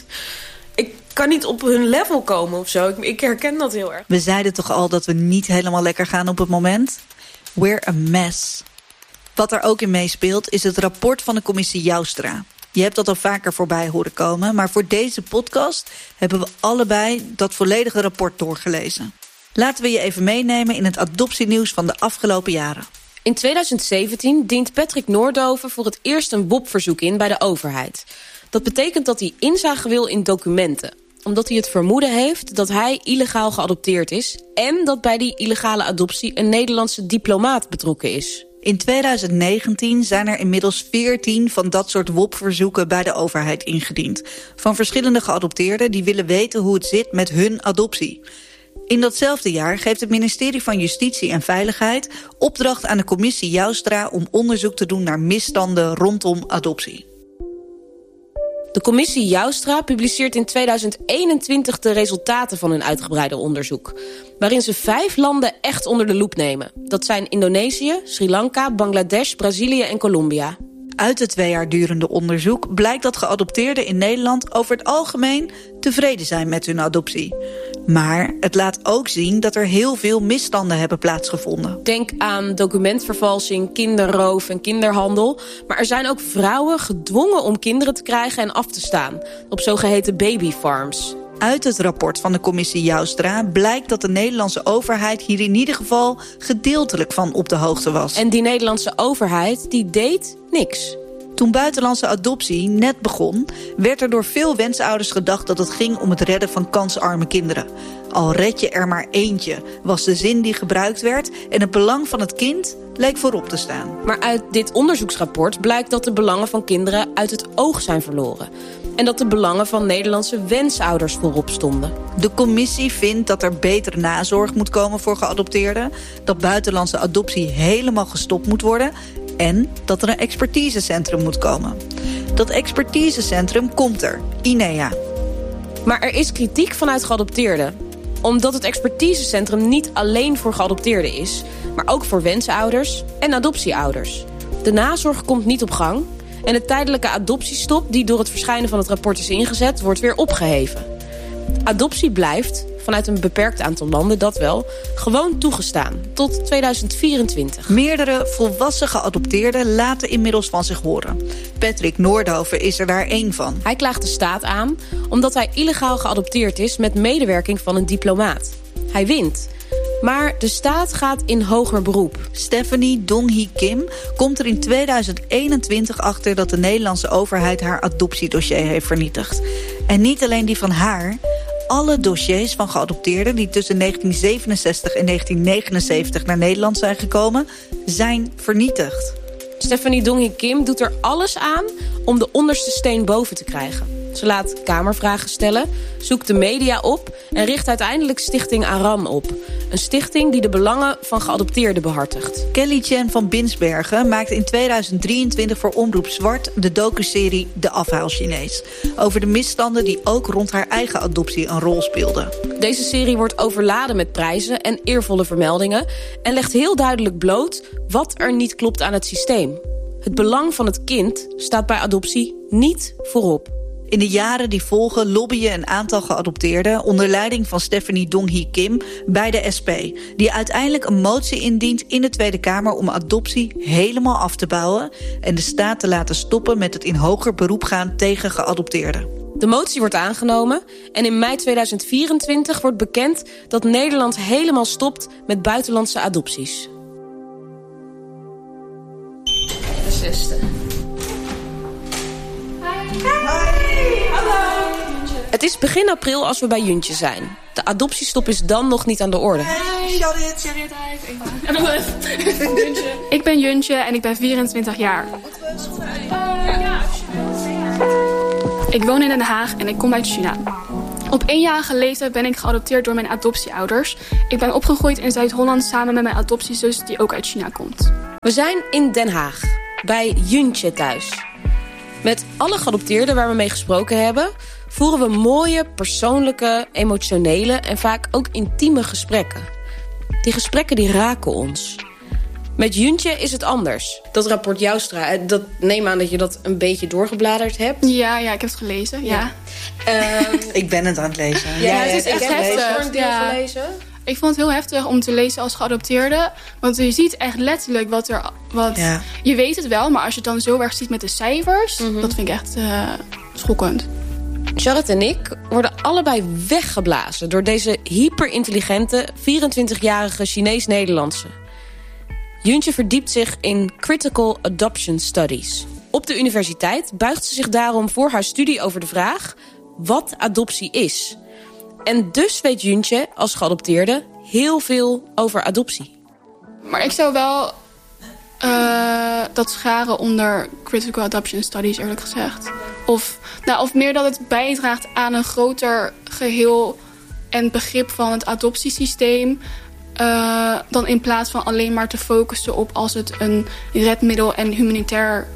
kan niet op hun level komen of zo. Ik herken dat heel erg. We zeiden toch al dat we niet helemaal lekker gaan op het moment? We're a mess. Wat er ook in meespeelt is het rapport van de commissie Joustra. Je hebt dat al vaker voorbij horen komen, maar voor deze podcast hebben we allebei dat volledige rapport doorgelezen. Laten we je even meenemen in het adoptienieuws van de afgelopen jaren. In 2017 dient Patrick Noordhoven voor het eerst een WOP-verzoek in bij de overheid. Dat betekent dat hij inzage wil in documenten, omdat hij het vermoeden heeft dat hij illegaal geadopteerd is en dat bij die illegale adoptie een Nederlandse diplomaat betrokken is. In 2019 zijn er inmiddels 14 van dat soort WOP-verzoeken bij de overheid ingediend. Van verschillende geadopteerden die willen weten hoe het zit met hun adoptie. In datzelfde jaar geeft het ministerie van Justitie en Veiligheid opdracht aan de commissie Joustra om onderzoek te doen naar misstanden rondom adoptie. De commissie Joustra publiceert in 2021 de resultaten van hun uitgebreide onderzoek, waarin ze 5 landen echt onder de loep nemen. Dat zijn Indonesië, Sri Lanka, Bangladesh, Brazilië en Colombia. Uit het 2 jaar durende onderzoek blijkt dat geadopteerden in Nederland over het algemeen tevreden zijn met hun adoptie. Maar het laat ook zien dat er heel veel misstanden hebben plaatsgevonden. Denk aan documentvervalsing, kinderroof en kinderhandel. Maar er zijn ook vrouwen gedwongen om kinderen te krijgen en af te staan op zogeheten babyfarms. Uit het rapport van de commissie Joustra blijkt dat de Nederlandse overheid hier in ieder geval gedeeltelijk van op de hoogte was. En die Nederlandse overheid die deed niks. Toen buitenlandse adoptie net begon, werd er door veel wensouders gedacht dat het ging om het redden van kansarme kinderen. Al red je er maar eentje, was de zin die gebruikt werd en het belang van het kind leek voorop te staan. Maar uit dit onderzoeksrapport blijkt dat de belangen van kinderen uit het oog zijn verloren. En dat de belangen van Nederlandse wensouders voorop stonden. De commissie vindt dat er betere nazorg moet komen voor geadopteerden, dat buitenlandse adoptie helemaal gestopt moet worden en dat er een expertisecentrum moet komen. Dat expertisecentrum komt er, INEA. Maar er is kritiek vanuit geadopteerden, omdat het expertisecentrum niet alleen voor geadopteerden is, maar ook voor wensouders en adoptieouders. De nazorg komt niet op gang en de tijdelijke adoptiestop die door het verschijnen van het rapport is ingezet, wordt weer opgeheven. Adoptie blijft, vanuit een beperkt aantal landen dat wel, gewoon toegestaan tot 2024. Meerdere volwassen geadopteerden laten inmiddels van zich horen. Patrick Noordhoven is er daar één van. Hij klaagt de staat aan omdat hij illegaal geadopteerd is met medewerking van een diplomaat. Hij wint. Maar de staat gaat in hoger beroep. Stephanie Dong-Hee Kim komt er in 2021 achter dat de Nederlandse overheid haar adoptiedossier heeft vernietigd. En niet alleen die van haar. Alle dossiers van geadopteerden die tussen 1967 en 1979 naar Nederland zijn gekomen, zijn vernietigd. Stephanie Dong-Hee Kim doet er alles aan om de onderste steen boven te krijgen. Ze laat kamervragen stellen, zoekt de media op en richt uiteindelijk Stichting Aran op. Een stichting die de belangen van geadopteerden behartigt. Kelly Chen van Binsbergen maakte in 2023 voor Omroep Zwart de docuserie De Afhaal-Chinees. Over de misstanden die ook rond haar eigen adoptie een rol speelden. Deze serie wordt overladen met prijzen en eervolle vermeldingen en legt heel duidelijk bloot wat er niet klopt aan het systeem. Het belang van het kind staat bij adoptie niet voorop. In de jaren die volgen lobbyen een aantal geadopteerden onder leiding van Stephanie Dong-Hee Kim bij de SP, die uiteindelijk een motie indient in de Tweede Kamer om adoptie helemaal af te bouwen en de staat te laten stoppen met het in hoger beroep gaan tegen geadopteerden. De motie wordt aangenomen en in mei 2024 wordt bekend dat Nederland helemaal stopt met buitenlandse adopties. De 6e. Hi. Het is begin april als we bij Juntje zijn. De adoptiestop is dan nog niet aan de orde. Ik ben Juntje en ik ben 24 jaar. Ik woon in Den Haag en ik kom uit China. Op 1-jarige leeftijd ben ik geadopteerd door mijn adoptieouders. Ik ben opgegroeid in Zuid-Holland samen met mijn adoptiezus die ook uit China komt. We zijn in Den Haag, bij Juntje thuis. Met alle geadopteerden waar we mee gesproken hebben, voeren we mooie, persoonlijke, emotionele en vaak ook intieme gesprekken. Die gesprekken die raken ons. Met Juntje is het anders. Dat rapport Joustra, dat neem aan dat je dat een beetje doorgebladerd hebt. Ja, ik heb het gelezen. Ja. Ik ben het aan het lezen. Het is echt heftig. Voor een deel gelezen. Ik vond het heel heftig om te lezen als geadopteerde. Want je ziet echt letterlijk Je weet het wel, maar als je het dan zo erg ziet met de cijfers, dat vind ik echt schokkend. Charlotte en ik worden allebei weggeblazen door deze hyperintelligente 24-jarige Chinees-Nederlandse. Juntje verdiept zich in Critical Adoption Studies. Op de universiteit buigt ze zich daarom voor haar studie over de vraag wat adoptie is. En dus weet Juntje als geadopteerde heel veel over adoptie. Maar ik zou wel dat scharen onder Critical Adoption Studies, eerlijk gezegd. Of meer dat het bijdraagt aan een groter geheel en begrip van het adoptiesysteem. Dan in plaats van alleen maar te focussen op als het een redmiddel en humanitair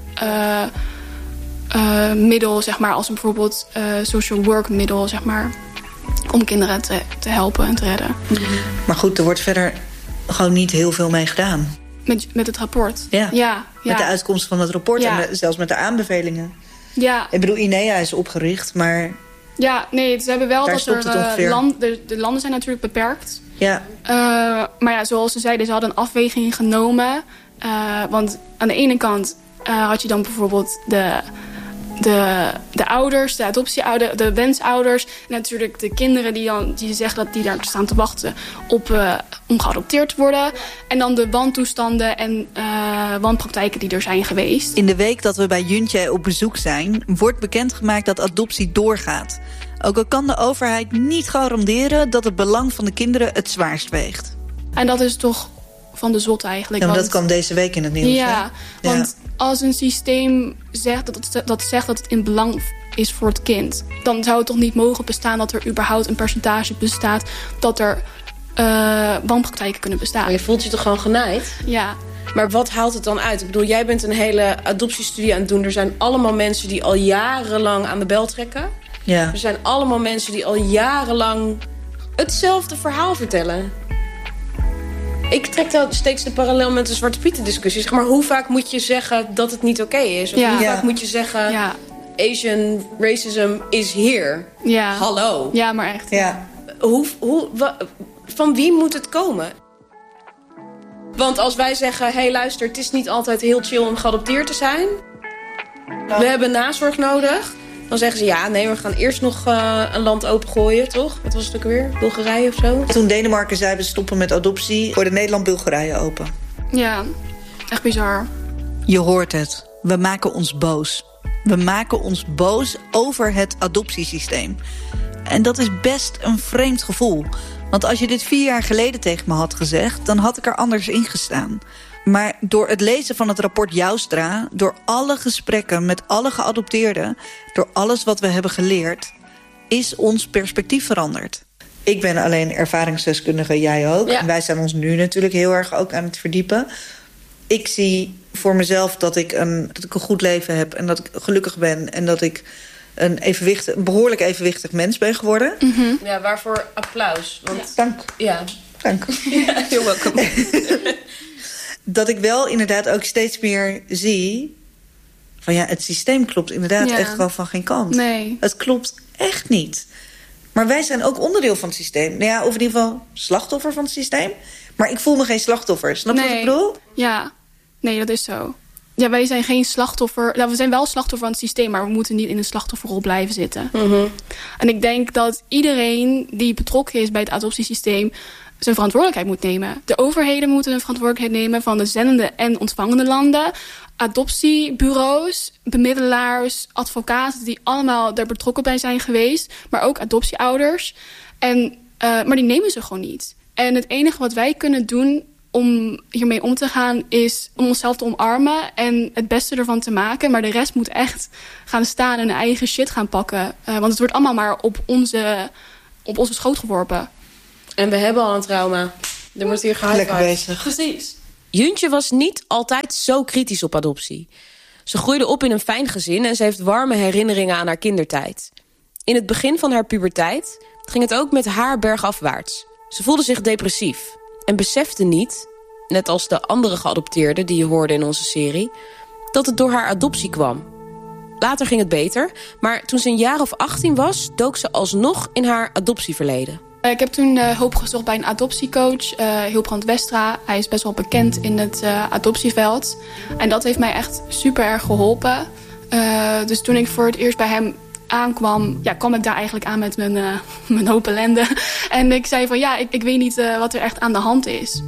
middel, zeg maar, als een bijvoorbeeld social work middel, zeg maar, om kinderen te helpen en te redden. Maar goed, er wordt verder gewoon niet heel veel mee gedaan. Met het rapport? Ja. Met de uitkomst van het rapport en zelfs met de aanbevelingen. Ja. Ik bedoel, INEA is opgericht, maar... Ja, nee, ze hebben wel dat er de landen zijn natuurlijk beperkt. Ja. Maar ja, zoals ze zeiden, ze hadden een afweging genomen. Want aan de ene kant had je dan bijvoorbeeld de ouders, de adoptieouders, de wensouders. En natuurlijk de kinderen die zeggen dat die daar staan te wachten om geadopteerd te worden. En dan de wantoestanden en wanpraktijken die er zijn geweest. In de week dat we bij Juntje op bezoek zijn, wordt bekendgemaakt dat adoptie doorgaat. Ook al kan de overheid niet garanderen dat het belang van de kinderen het zwaarst weegt. En dat is toch van de zot eigenlijk. Ja, maar dat kwam deze week in het nieuws. Ja, want als een systeem zegt dat het in belang is voor het kind, dan zou het toch niet mogen bestaan dat er überhaupt een percentage bestaat dat er wanpraktijken kunnen bestaan. Maar je voelt je toch gewoon genaaid? Ja. Maar wat haalt het dan uit? Ik bedoel, jij bent een hele adoptiestudie aan het doen. Er zijn allemaal mensen die al jarenlang aan de bel trekken. Ja. Er zijn allemaal mensen die al jarenlang hetzelfde verhaal vertellen. Ik trek dan steeds de parallel met de Zwarte Pieten discussie. Zeg maar, hoe vaak moet je zeggen dat het niet oké is? Of hoe vaak moet je zeggen, Asian racism is here? Ja. Hallo. Ja, maar echt. Ja. Van wie moet het komen? Want als wij zeggen, hey luister, het is niet altijd heel chill om geadopteerd te zijn. We hebben nazorg nodig. Dan zeggen ze, we gaan eerst nog een land opengooien, toch? Wat was het ook weer? Bulgarije of zo? Toen Denemarken zei, we stoppen met adoptie, gooide Nederland Bulgarije open. Ja, echt bizar. Je hoort het. We maken ons boos. We maken ons boos over het adoptiesysteem. En dat is best een vreemd gevoel. Want als je dit 4 jaar geleden tegen me had gezegd, dan had ik er anders in gestaan. Maar door het lezen van het rapport Joustra, door alle gesprekken met alle geadopteerden, door alles wat we hebben geleerd, is ons perspectief veranderd. Ik ben alleen ervaringsdeskundige, jij ook. Ja. En wij zijn ons nu natuurlijk heel erg ook aan het verdiepen. Ik zie voor mezelf dat ik een goed leven heb en dat ik gelukkig ben en dat ik een behoorlijk evenwichtig mens ben geworden. Mm-hmm. Ja, waarvoor applaus. Want... Dank. Ja. Dank. Ja, you're welcome. Dat ik wel inderdaad ook steeds meer zie van het systeem klopt inderdaad echt wel van geen kant. Nee. Het klopt echt niet. Maar wij zijn ook onderdeel van het systeem. Nou ja, of in ieder geval slachtoffer van het systeem. Maar ik voel me geen slachtoffer. Snap je wat ik bedoel? Ja, nee, dat is zo. Ja, wij zijn geen slachtoffer. Nou, we zijn wel slachtoffer van het systeem, maar we moeten niet in een slachtofferrol blijven zitten. Mm-hmm. En ik denk dat iedereen die betrokken is bij het adoptiesysteem zijn verantwoordelijkheid moet nemen. De overheden moeten hun verantwoordelijkheid nemen van de zendende en ontvangende landen. adoptiebureaus, bemiddelaars, advocaten die allemaal er betrokken bij zijn geweest, maar ook adoptieouders. Maar die nemen ze gewoon niet. En het enige wat wij kunnen doen om hiermee om te gaan is om onszelf te omarmen en het beste ervan te maken. Maar de rest moet echt gaan staan en hun eigen shit gaan pakken. Want het wordt allemaal maar op onze schoot geworpen. En we hebben al een trauma. Er wordt hier gehuid. Lekker bezig. Precies. Juntje was niet altijd zo kritisch op adoptie. Ze groeide op in een fijn gezin en ze heeft warme herinneringen aan haar kindertijd. In het begin van haar puberteit ging het ook met haar bergafwaarts. Ze voelde zich depressief en besefte niet, net als de andere geadopteerden die je hoorde in onze serie, dat het door haar adoptie kwam. Later ging het beter, maar toen ze een jaar of 18 was, dook ze alsnog in haar adoptieverleden. Ik heb toen hulp gezocht bij een adoptiecoach, Hilbrand Westra. Hij is best wel bekend in het adoptieveld. En dat heeft mij echt super erg geholpen. Dus toen ik voor het eerst bij hem aankwam, kwam ik daar eigenlijk aan met mijn hoop ellende. En ik zei van ik weet niet wat er echt aan de hand is.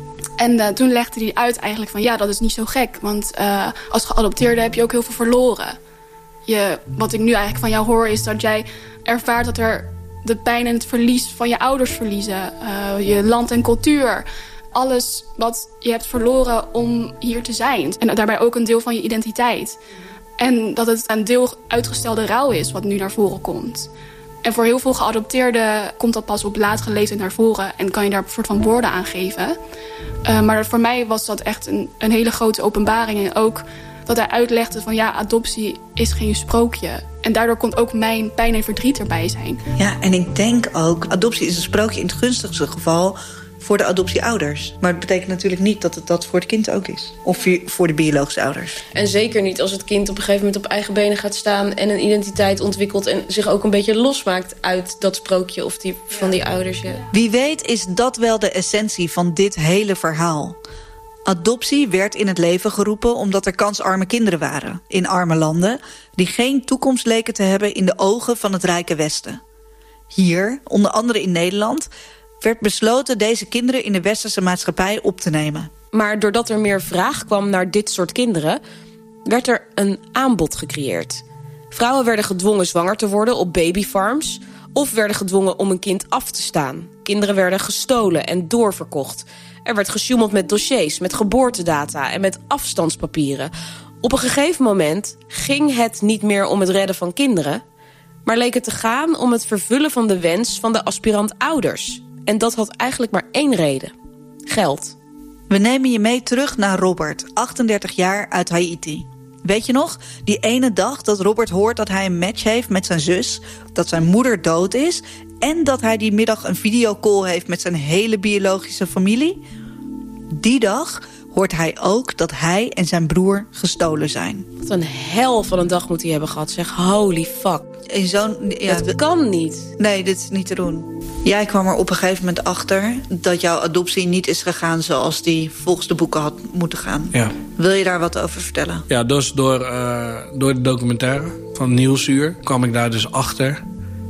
En toen legde hij uit eigenlijk van dat is niet zo gek. Want als geadopteerde heb je ook heel veel verloren. Wat ik nu eigenlijk van jou hoor is dat jij ervaart dat er de pijn en het verlies van je ouders verliezen. Je land en cultuur. Alles wat je hebt verloren om hier te zijn. En daarbij ook een deel van je identiteit. En dat het een deel uitgestelde rouw is wat nu naar voren komt. En voor heel veel geadopteerden komt dat pas op latere leeftijd naar voren. En kan je daar een soort van woorden aan geven. Maar voor mij was dat echt een hele grote openbaring. En ook dat hij uitlegde van adoptie is geen sprookje. En daardoor kon ook mijn pijn en verdriet erbij zijn. Ja, en ik denk ook, adoptie is een sprookje in het gunstigste geval voor de adoptieouders. Maar het betekent natuurlijk niet dat het dat voor het kind ook is. Of voor de biologische ouders. En zeker niet als het kind op een gegeven moment op eigen benen gaat staan en een identiteit ontwikkelt en zich ook een beetje losmaakt uit dat sprookje of van die ouders. Ja. Wie weet is dat wel de essentie van dit hele verhaal. Adoptie werd in het leven geroepen omdat er kansarme kinderen waren in arme landen die geen toekomst leken te hebben in de ogen van het rijke Westen. Hier, onder andere in Nederland, werd besloten deze kinderen in de westerse maatschappij op te nemen. Maar doordat er meer vraag kwam naar dit soort kinderen, werd er een aanbod gecreëerd. Vrouwen werden gedwongen zwanger te worden op babyfarms of werden gedwongen om een kind af te staan. Kinderen werden gestolen en doorverkocht. Er werd gesjoemeld met dossiers, met geboortedata en met afstandspapieren. Op een gegeven moment ging het niet meer om het redden van kinderen, maar leek het te gaan om het vervullen van de wens van de aspirant-ouders. En dat had eigenlijk maar één reden: geld. We nemen je mee terug naar Robert, 38 jaar, uit Haiti. Weet je nog, die ene dag dat Robert hoort dat hij een match heeft met zijn zus, dat zijn moeder dood is en dat hij die middag een videocall heeft met zijn hele biologische familie? Die dag hoort hij ook dat hij en zijn broer gestolen zijn. Wat een hel van een dag moet hij hebben gehad, zeg. Holy fuck. Dat kan niet. Nee, dit is niet te doen. Jij kwam er op een gegeven moment achter dat jouw adoptie niet is gegaan zoals die volgens de boeken had moeten gaan. Ja. Wil je daar wat over vertellen? Ja, dus door de documentaire van Nieuwsuur kwam ik daar dus achter.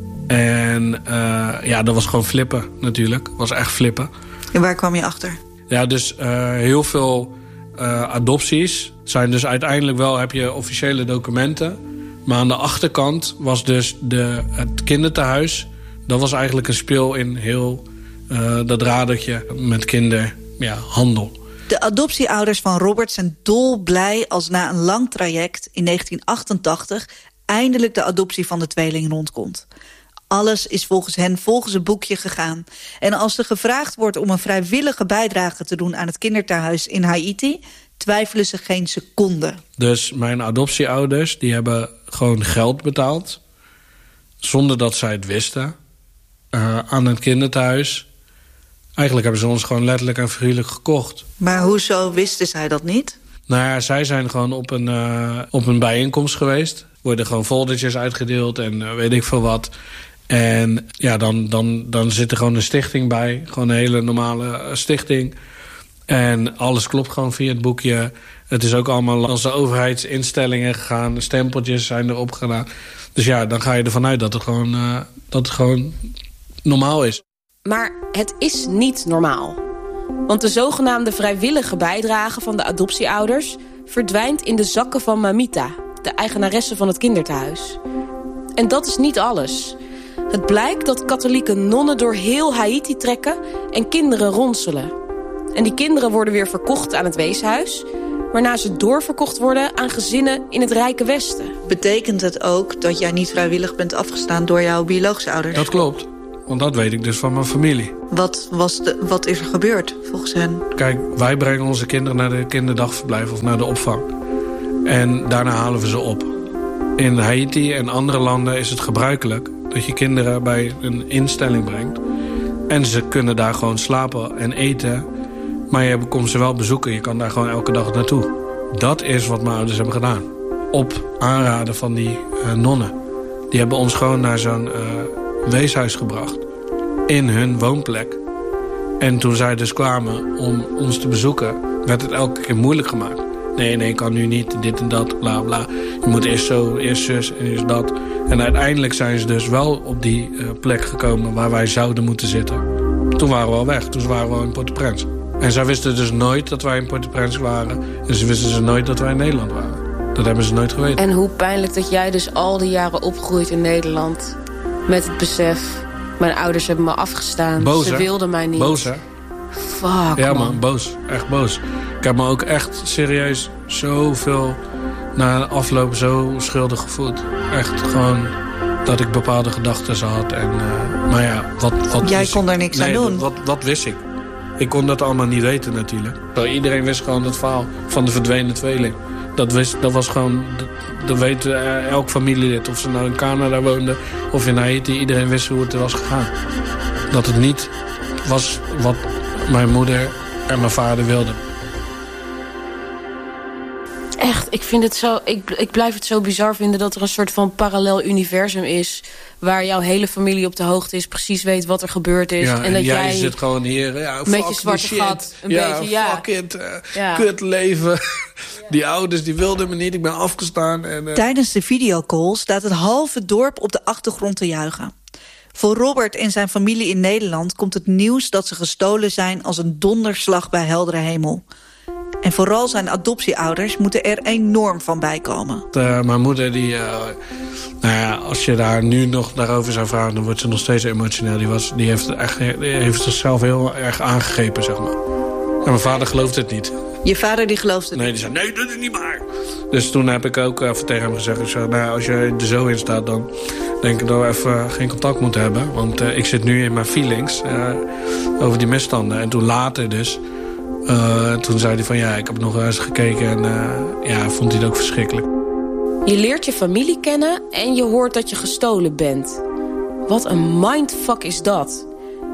En dat was gewoon flippen natuurlijk. Dat was echt flippen. En waar kwam je achter? Ja, dus heel veel adopties zijn dus uiteindelijk wel, heb je officiële documenten. Maar aan de achterkant was dus het kindertehuis. Dat was eigenlijk een speel in heel dat radertje met kinderhandel. De adoptieouders van Robert zijn dolblij als na een lang traject in 1988 eindelijk de adoptie van de tweeling rondkomt. Alles is volgens hen volgens het boekje gegaan. En als er gevraagd wordt om een vrijwillige bijdrage te doen aan het kindertehuis in Haiti, twijfelen ze geen seconde. Dus mijn adoptieouders die hebben gewoon geld betaald, zonder dat zij het wisten, aan het kinderthuis. Eigenlijk hebben ze ons gewoon letterlijk en figuurlijk gekocht. Maar hoezo wisten zij dat niet? Nou ja, zij zijn gewoon op een bijeenkomst geweest. Worden gewoon foldertjes uitgedeeld en weet ik veel wat. En ja, dan zit er gewoon een stichting bij. Gewoon een hele normale stichting. En alles klopt gewoon via het boekje. Het is ook allemaal langs de overheidsinstellingen gegaan. Stempeltjes zijn erop gedaan. Dus ja, dan ga je ervan uit dat het gewoon normaal is. Maar het is niet normaal. Want de zogenaamde vrijwillige bijdrage van de adoptieouders verdwijnt in de zakken van Mamita, de eigenaresse van het kindertehuis. En dat is niet alles. Het blijkt dat katholieke nonnen door heel Haiti trekken en kinderen ronselen. En die kinderen worden weer verkocht aan het weeshuis, waarna ze doorverkocht worden aan gezinnen in het rijke Westen. Betekent het ook dat jij niet vrijwillig bent afgestaan door jouw biologische ouders? Dat klopt, want dat weet ik dus van mijn familie. Wat is er gebeurd volgens hen? Kijk, wij brengen onze kinderen naar de kinderdagverblijf of naar de opvang. En daarna halen we ze op. In Haiti en andere landen is het gebruikelijk dat je kinderen bij een instelling brengt. En ze kunnen daar gewoon slapen en eten. Maar je komt ze wel bezoeken. Je kan daar gewoon elke dag naartoe. Dat is wat mijn ouders hebben gedaan. Op aanraden van die nonnen. Die hebben ons gewoon naar zo'n weeshuis gebracht. In hun woonplek. En toen zij dus kwamen om ons te bezoeken, werd het elke keer moeilijk gemaakt. Nee, ik kan nu niet, dit en dat, bla bla. Je moet eerst zo, eerst zus en eerst dat. En uiteindelijk zijn ze dus wel op die plek gekomen waar wij zouden moeten zitten. Toen waren we al weg, toen waren we al in Port-au-Prince. En zij wisten dus nooit dat wij in Port-au-Prince waren. En ze wisten dus nooit dat wij in Nederland waren. Dat hebben ze nooit geweten. En hoe pijnlijk dat jij dus al die jaren opgroeit in Nederland. Met het besef, mijn ouders hebben me afgestaan. Boos, ze wilden mij niet. Boos, hè? Fuck, ja, man, boos. Echt boos. Ik heb me ook echt serieus zoveel na afloop zo schuldig gevoeld. Echt gewoon dat ik bepaalde gedachten had. En, maar ja, wat jij kon daar niks aan doen. Wat wist ik? Ik kon dat allemaal niet weten natuurlijk. Iedereen wist gewoon het verhaal van de verdwenen tweeling. Dat was gewoon, dat weet elk familielid. Of ze nou in Canada woonden of in Haiti. Iedereen wist hoe het was gegaan. Dat het niet was wat mijn moeder en mijn vader wilden. Echt, ik vind het zo. Ik blijf het zo bizar vinden dat er een soort van parallel universum is, waar jouw hele familie op de hoogte is, precies weet wat er gebeurd is. Ja, en dat jij zit gewoon hier, met je zwarte gat, een beetje, fuck it, kut leven. Die ouders die wilden me niet, ik ben afgestaan. En, Tijdens de videocall staat het halve dorp op de achtergrond te juichen. Voor Robert en zijn familie in Nederland komt het nieuws dat ze gestolen zijn als een donderslag bij heldere hemel. En vooral zijn adoptieouders moeten er enorm van bijkomen. Mijn moeder, als je daar nu nog daarover zou vragen, dan wordt ze nog steeds emotioneel. Die heeft zichzelf heel erg aangegrepen, zeg maar. En mijn vader gelooft het niet. Je vader die gelooft het niet? Nee, die zei, nee, doe het niet maar. Dus toen heb ik ook even tegen hem gezegd, als je er zo in staat, dan denk ik dat we even geen contact moeten hebben. Want ik zit nu in mijn feelings over die misstanden. En toen later dus, toen zei hij van ik heb nog eens gekeken en vond hij het ook verschrikkelijk. Je leert je familie kennen en je hoort dat je gestolen bent. Wat een mindfuck is dat.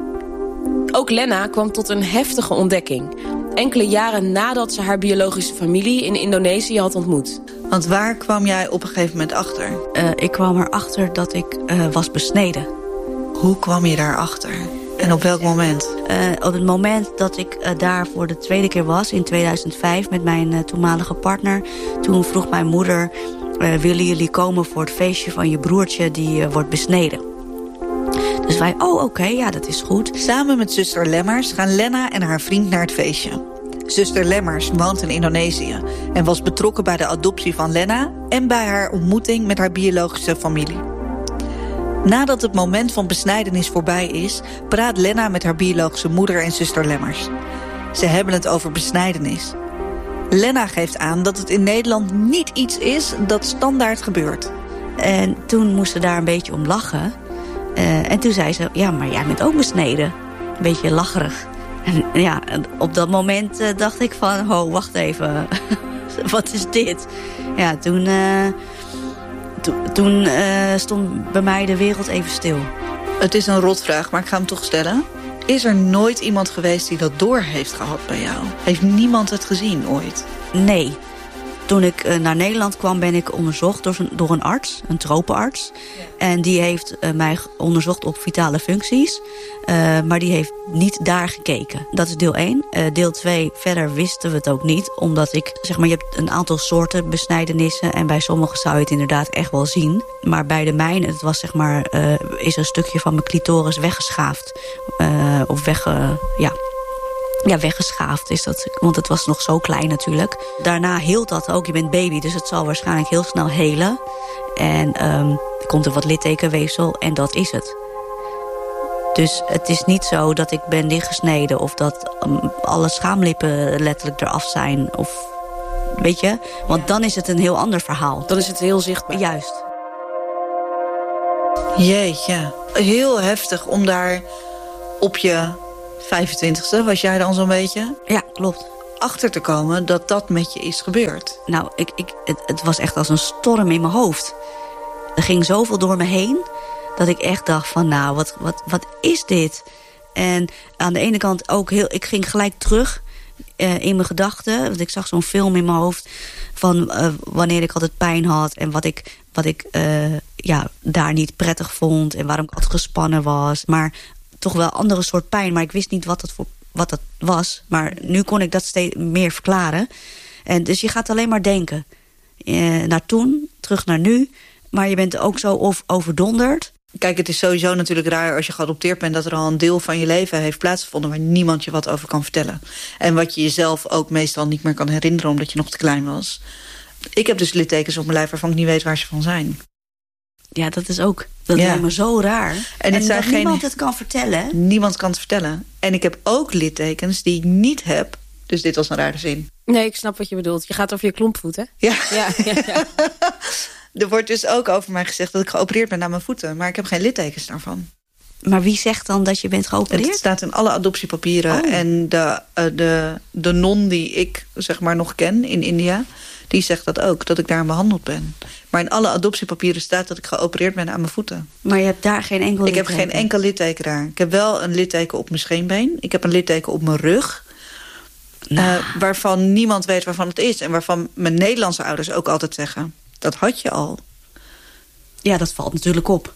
Ook Lena kwam tot een heftige ontdekking. Enkele jaren nadat ze haar biologische familie in Indonesië had ontmoet. Want waar kwam jij op een gegeven moment achter? Ik kwam erachter dat ik was besneden. Hoe kwam je daarachter? En op welk moment? Op het moment dat ik daar voor de tweede keer was, in 2005, met mijn toenmalige partner. Toen vroeg mijn moeder, willen jullie komen voor het feestje van je broertje die wordt besneden? Dus wij, oké, dat is goed. Samen met zuster Lemmers gaan Lena en haar vriend naar het feestje. Zuster Lemmers woont in Indonesië en was betrokken bij de adoptie van Lena en bij haar ontmoeting met haar biologische familie. Nadat het moment van besnijdenis voorbij is, praat Lena met haar biologische moeder en zuster Lemmers. Ze hebben het over besnijdenis. Lena geeft aan dat het in Nederland niet iets is dat standaard gebeurt. En toen moest ze daar een beetje om lachen. En toen zei ze, ja, maar jij bent ook besneden. Een beetje lacherig. En ja, op dat moment dacht ik van, wacht even. Wat is dit? Ja, toen stond bij mij de wereld even stil. Het is een rotvraag, maar ik ga hem toch stellen. Is er nooit iemand geweest die dat door heeft gehad bij jou? Heeft niemand het gezien ooit? Nee. Toen ik naar Nederland kwam, ben ik onderzocht door een arts, een tropenarts. Ja. En die heeft mij onderzocht op vitale functies. Maar die heeft niet daar gekeken. Dat is deel 1. Deel 2, verder wisten we het ook niet. Omdat je hebt een aantal soorten besnijdenissen. En bij sommigen zou je het inderdaad echt wel zien. Maar bij de mijne, het was is een stukje van mijn clitoris weggeschaafd. weggeschaafd is dat. Want het was nog zo klein natuurlijk. Daarna heelt dat ook. Je bent baby, dus het zal waarschijnlijk heel snel helen. En er komt er wat littekenweefsel en dat is het. Dus het is niet zo dat ik ben dichtgesneden of dat alle schaamlippen letterlijk eraf zijn. Of, weet je? Want dan is het een heel ander verhaal. Dan is het heel zichtbaar. Juist. Jeetje, heel heftig om daar op je 25e, was jij dan zo'n beetje? Ja, klopt. Achter te komen dat dat met je is gebeurd. Nou, het was echt als een storm in mijn hoofd. Er ging zoveel door me heen dat ik echt dacht van, nou, wat is dit? En aan de ene kant ook ik ging gelijk terug in mijn gedachten. Want ik zag zo'n film in mijn hoofd van wanneer ik altijd pijn had en wat ik daar niet prettig vond en waarom ik altijd gespannen was. Maar toch wel een andere soort pijn, maar ik wist niet wat dat was. Maar nu kon ik dat steeds meer verklaren. En dus je gaat alleen maar denken. Naar toen, terug naar nu. Maar je bent ook zo overdonderd. Kijk, het is sowieso natuurlijk raar als je geadopteerd bent dat er al een deel van je leven heeft plaatsgevonden waar niemand je wat over kan vertellen. En wat je jezelf ook meestal niet meer kan herinneren omdat je nog te klein was. Ik heb dus littekens op mijn lijf waarvan ik niet weet waar ze van zijn. Ja, dat is ook. Dat lijkt me zo raar. En dat niemand het kan vertellen. Niemand kan het vertellen. En ik heb ook littekens die ik niet heb. Dus dit was een rare zin. Nee, ik snap wat je bedoelt. Je gaat over je klompvoet, hè? Ja. Er wordt dus ook over mij gezegd dat ik geopereerd ben aan mijn voeten. Maar ik heb geen littekens daarvan. Maar wie zegt dan dat je bent geopereerd? Het staat in alle adoptiepapieren. Oh. En de non die ik zeg maar nog ken in India, die zegt dat ook, dat ik daar behandeld ben. Maar in alle adoptiepapieren staat dat ik geopereerd ben aan mijn voeten. Maar je hebt daar geen enkel litteken? Ik heb geen enkel litteken daar. Ik heb wel een litteken op mijn scheenbeen. Ik heb een litteken op mijn rug. Waarvan niemand weet waarvan het is. En waarvan mijn Nederlandse ouders ook altijd zeggen, dat had je al. Ja, dat valt natuurlijk op.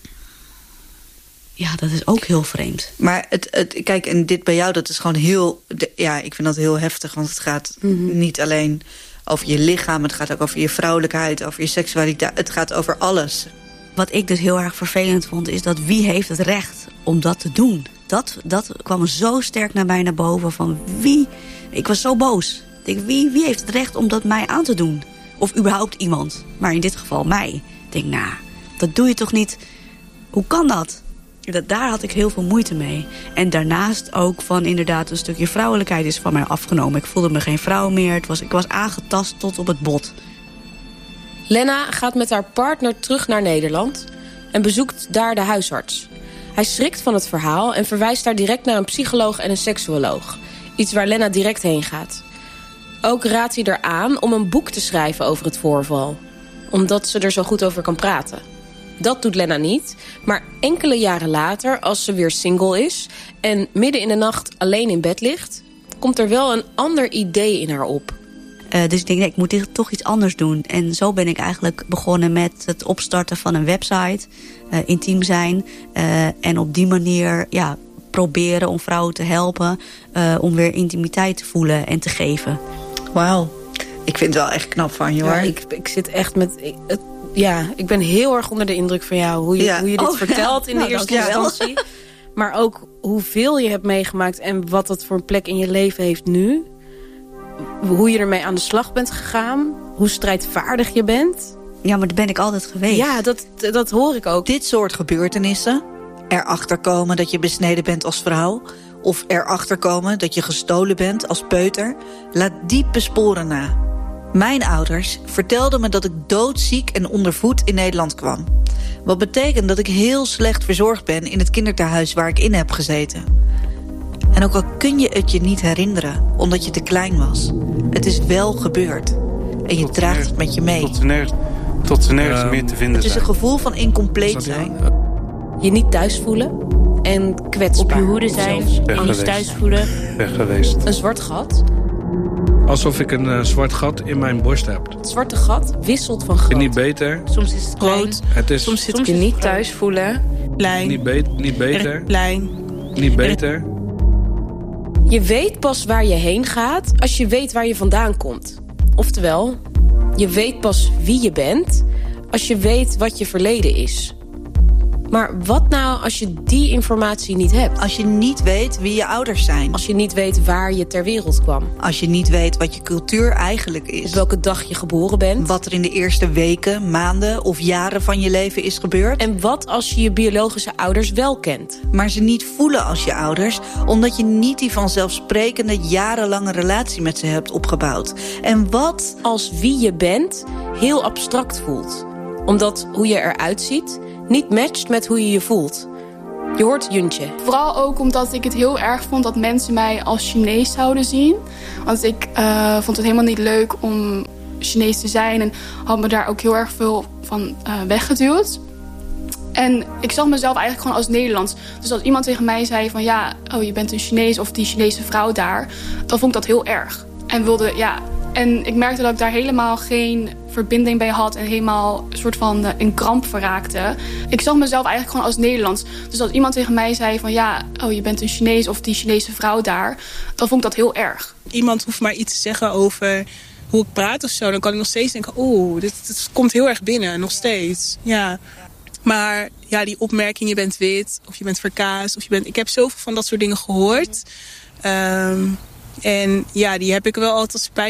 Ja, dat is ook heel vreemd. Maar kijk, en dit bij jou, dat is gewoon heel... ik vind dat heel heftig, want het gaat niet alleen over je lichaam. Het gaat ook over je vrouwelijkheid, over je seksualiteit. Het gaat over alles. Wat ik dus heel erg vervelend vond, is dat wie heeft het recht om dat te doen? Dat kwam zo sterk naar mij naar boven van wie... Ik was zo boos. Ik denk, wie heeft het recht om dat mij aan te doen? Of überhaupt iemand. Maar in dit geval mij. Ik denk, dat doe je toch niet? Hoe kan dat? Daar had ik heel veel moeite mee. En daarnaast ook van inderdaad een stukje vrouwelijkheid is van mij afgenomen. Ik voelde me geen vrouw meer. Ik was aangetast tot op het bot. Lena gaat met haar partner terug naar Nederland en bezoekt daar de huisarts. Hij schrikt van het verhaal en verwijst haar direct naar een psycholoog en een seksuoloog. Iets waar Lena direct heen gaat. Ook raadt hij er aan om een boek te schrijven over het voorval. Omdat ze er zo goed over kan praten. Dat doet Lena niet, maar enkele jaren later, als ze weer single is en midden in de nacht alleen in bed ligt, komt er wel een ander idee in haar op. Dus ik denk, ik moet toch iets anders doen. En zo ben ik eigenlijk begonnen met het opstarten van een website. Intiem zijn. En op die manier proberen om vrouwen te helpen om weer intimiteit te voelen en te geven. Wauw. Ik vind het wel echt knap van je, hoor. Ja, ik zit echt met... ik ben heel erg onder de indruk van jou. Hoe je dit vertelt in de eerste instantie. Maar ook hoeveel je hebt meegemaakt en wat dat voor een plek in je leven heeft nu. Hoe je ermee aan de slag bent gegaan. Hoe strijdvaardig je bent. Ja, maar dat ben ik altijd geweest. Ja, dat hoor ik ook. Dit soort gebeurtenissen, erachter komen dat je besneden bent als vrouw, of erachter komen dat je gestolen bent als peuter, laat diepe sporen na. Mijn ouders vertelden me dat ik doodziek en ondervoed in Nederland kwam. Wat betekent dat ik heel slecht verzorgd ben in het kinderthuis waar ik in heb gezeten. En ook al kun je het je niet herinneren, omdat je te klein was, het is wel gebeurd. En je draagt het met je mee. Tot ze nergens meer te vinden Het is een gevoel van incompleet zijn. Je niet thuis voelen en kwetsbaar. Op je hoede zijn, je niet thuis voelen. Weg geweest. Een zwart gat. Alsof ik een zwart gat in mijn borst heb. Het zwarte gat wisselt van groot. Niet beter. Soms is het groot. Soms zit je niet thuis voelen. Klein. Niet beter. Klein. Niet beter. Je weet pas waar je heen gaat als je weet waar je vandaan komt. Oftewel, je weet pas wie je bent als je weet wat je verleden is. Maar wat nou als je die informatie niet hebt? Als je niet weet wie je ouders zijn. Als je niet weet waar je ter wereld kwam. Als je niet weet wat je cultuur eigenlijk is. Op welke dag je geboren bent. Wat er in de eerste weken, maanden of jaren van je leven is gebeurd. En wat als je je biologische ouders wel kent? Maar ze niet voelen als je ouders, omdat je niet die vanzelfsprekende jarenlange relatie met ze hebt opgebouwd. En wat als wie je bent heel abstract voelt? Omdat hoe je eruit ziet niet matcht met hoe je je voelt. Je hoort Juntje. Vooral ook omdat ik het heel erg vond dat mensen mij als Chinees zouden zien. Want ik vond het helemaal niet leuk om Chinees te zijn. En had me daar ook heel erg veel van weggeduwd. En ik zag mezelf eigenlijk gewoon als Nederlands. Dus als iemand tegen mij zei van ja, oh, je bent een Chinees of die Chinese vrouw daar. Dan vond ik dat heel erg. En ik merkte dat ik daar helemaal geen verbinding bij had. En helemaal een soort van in kramp verraakte. Ik zag mezelf eigenlijk gewoon als Nederlands. Dus als iemand tegen mij zei van ja, oh, je bent een Chinees of die Chinese vrouw daar. Dan vond ik dat heel erg. Iemand hoeft maar iets te zeggen over hoe ik praat of zo. Dan kan ik nog steeds denken, dit komt heel erg binnen. Nog steeds, ja. Maar ja, die opmerking, je bent wit of je bent verkaasd. Ik heb zoveel van dat soort dingen gehoord. En ja, die heb ik wel altijd spijt.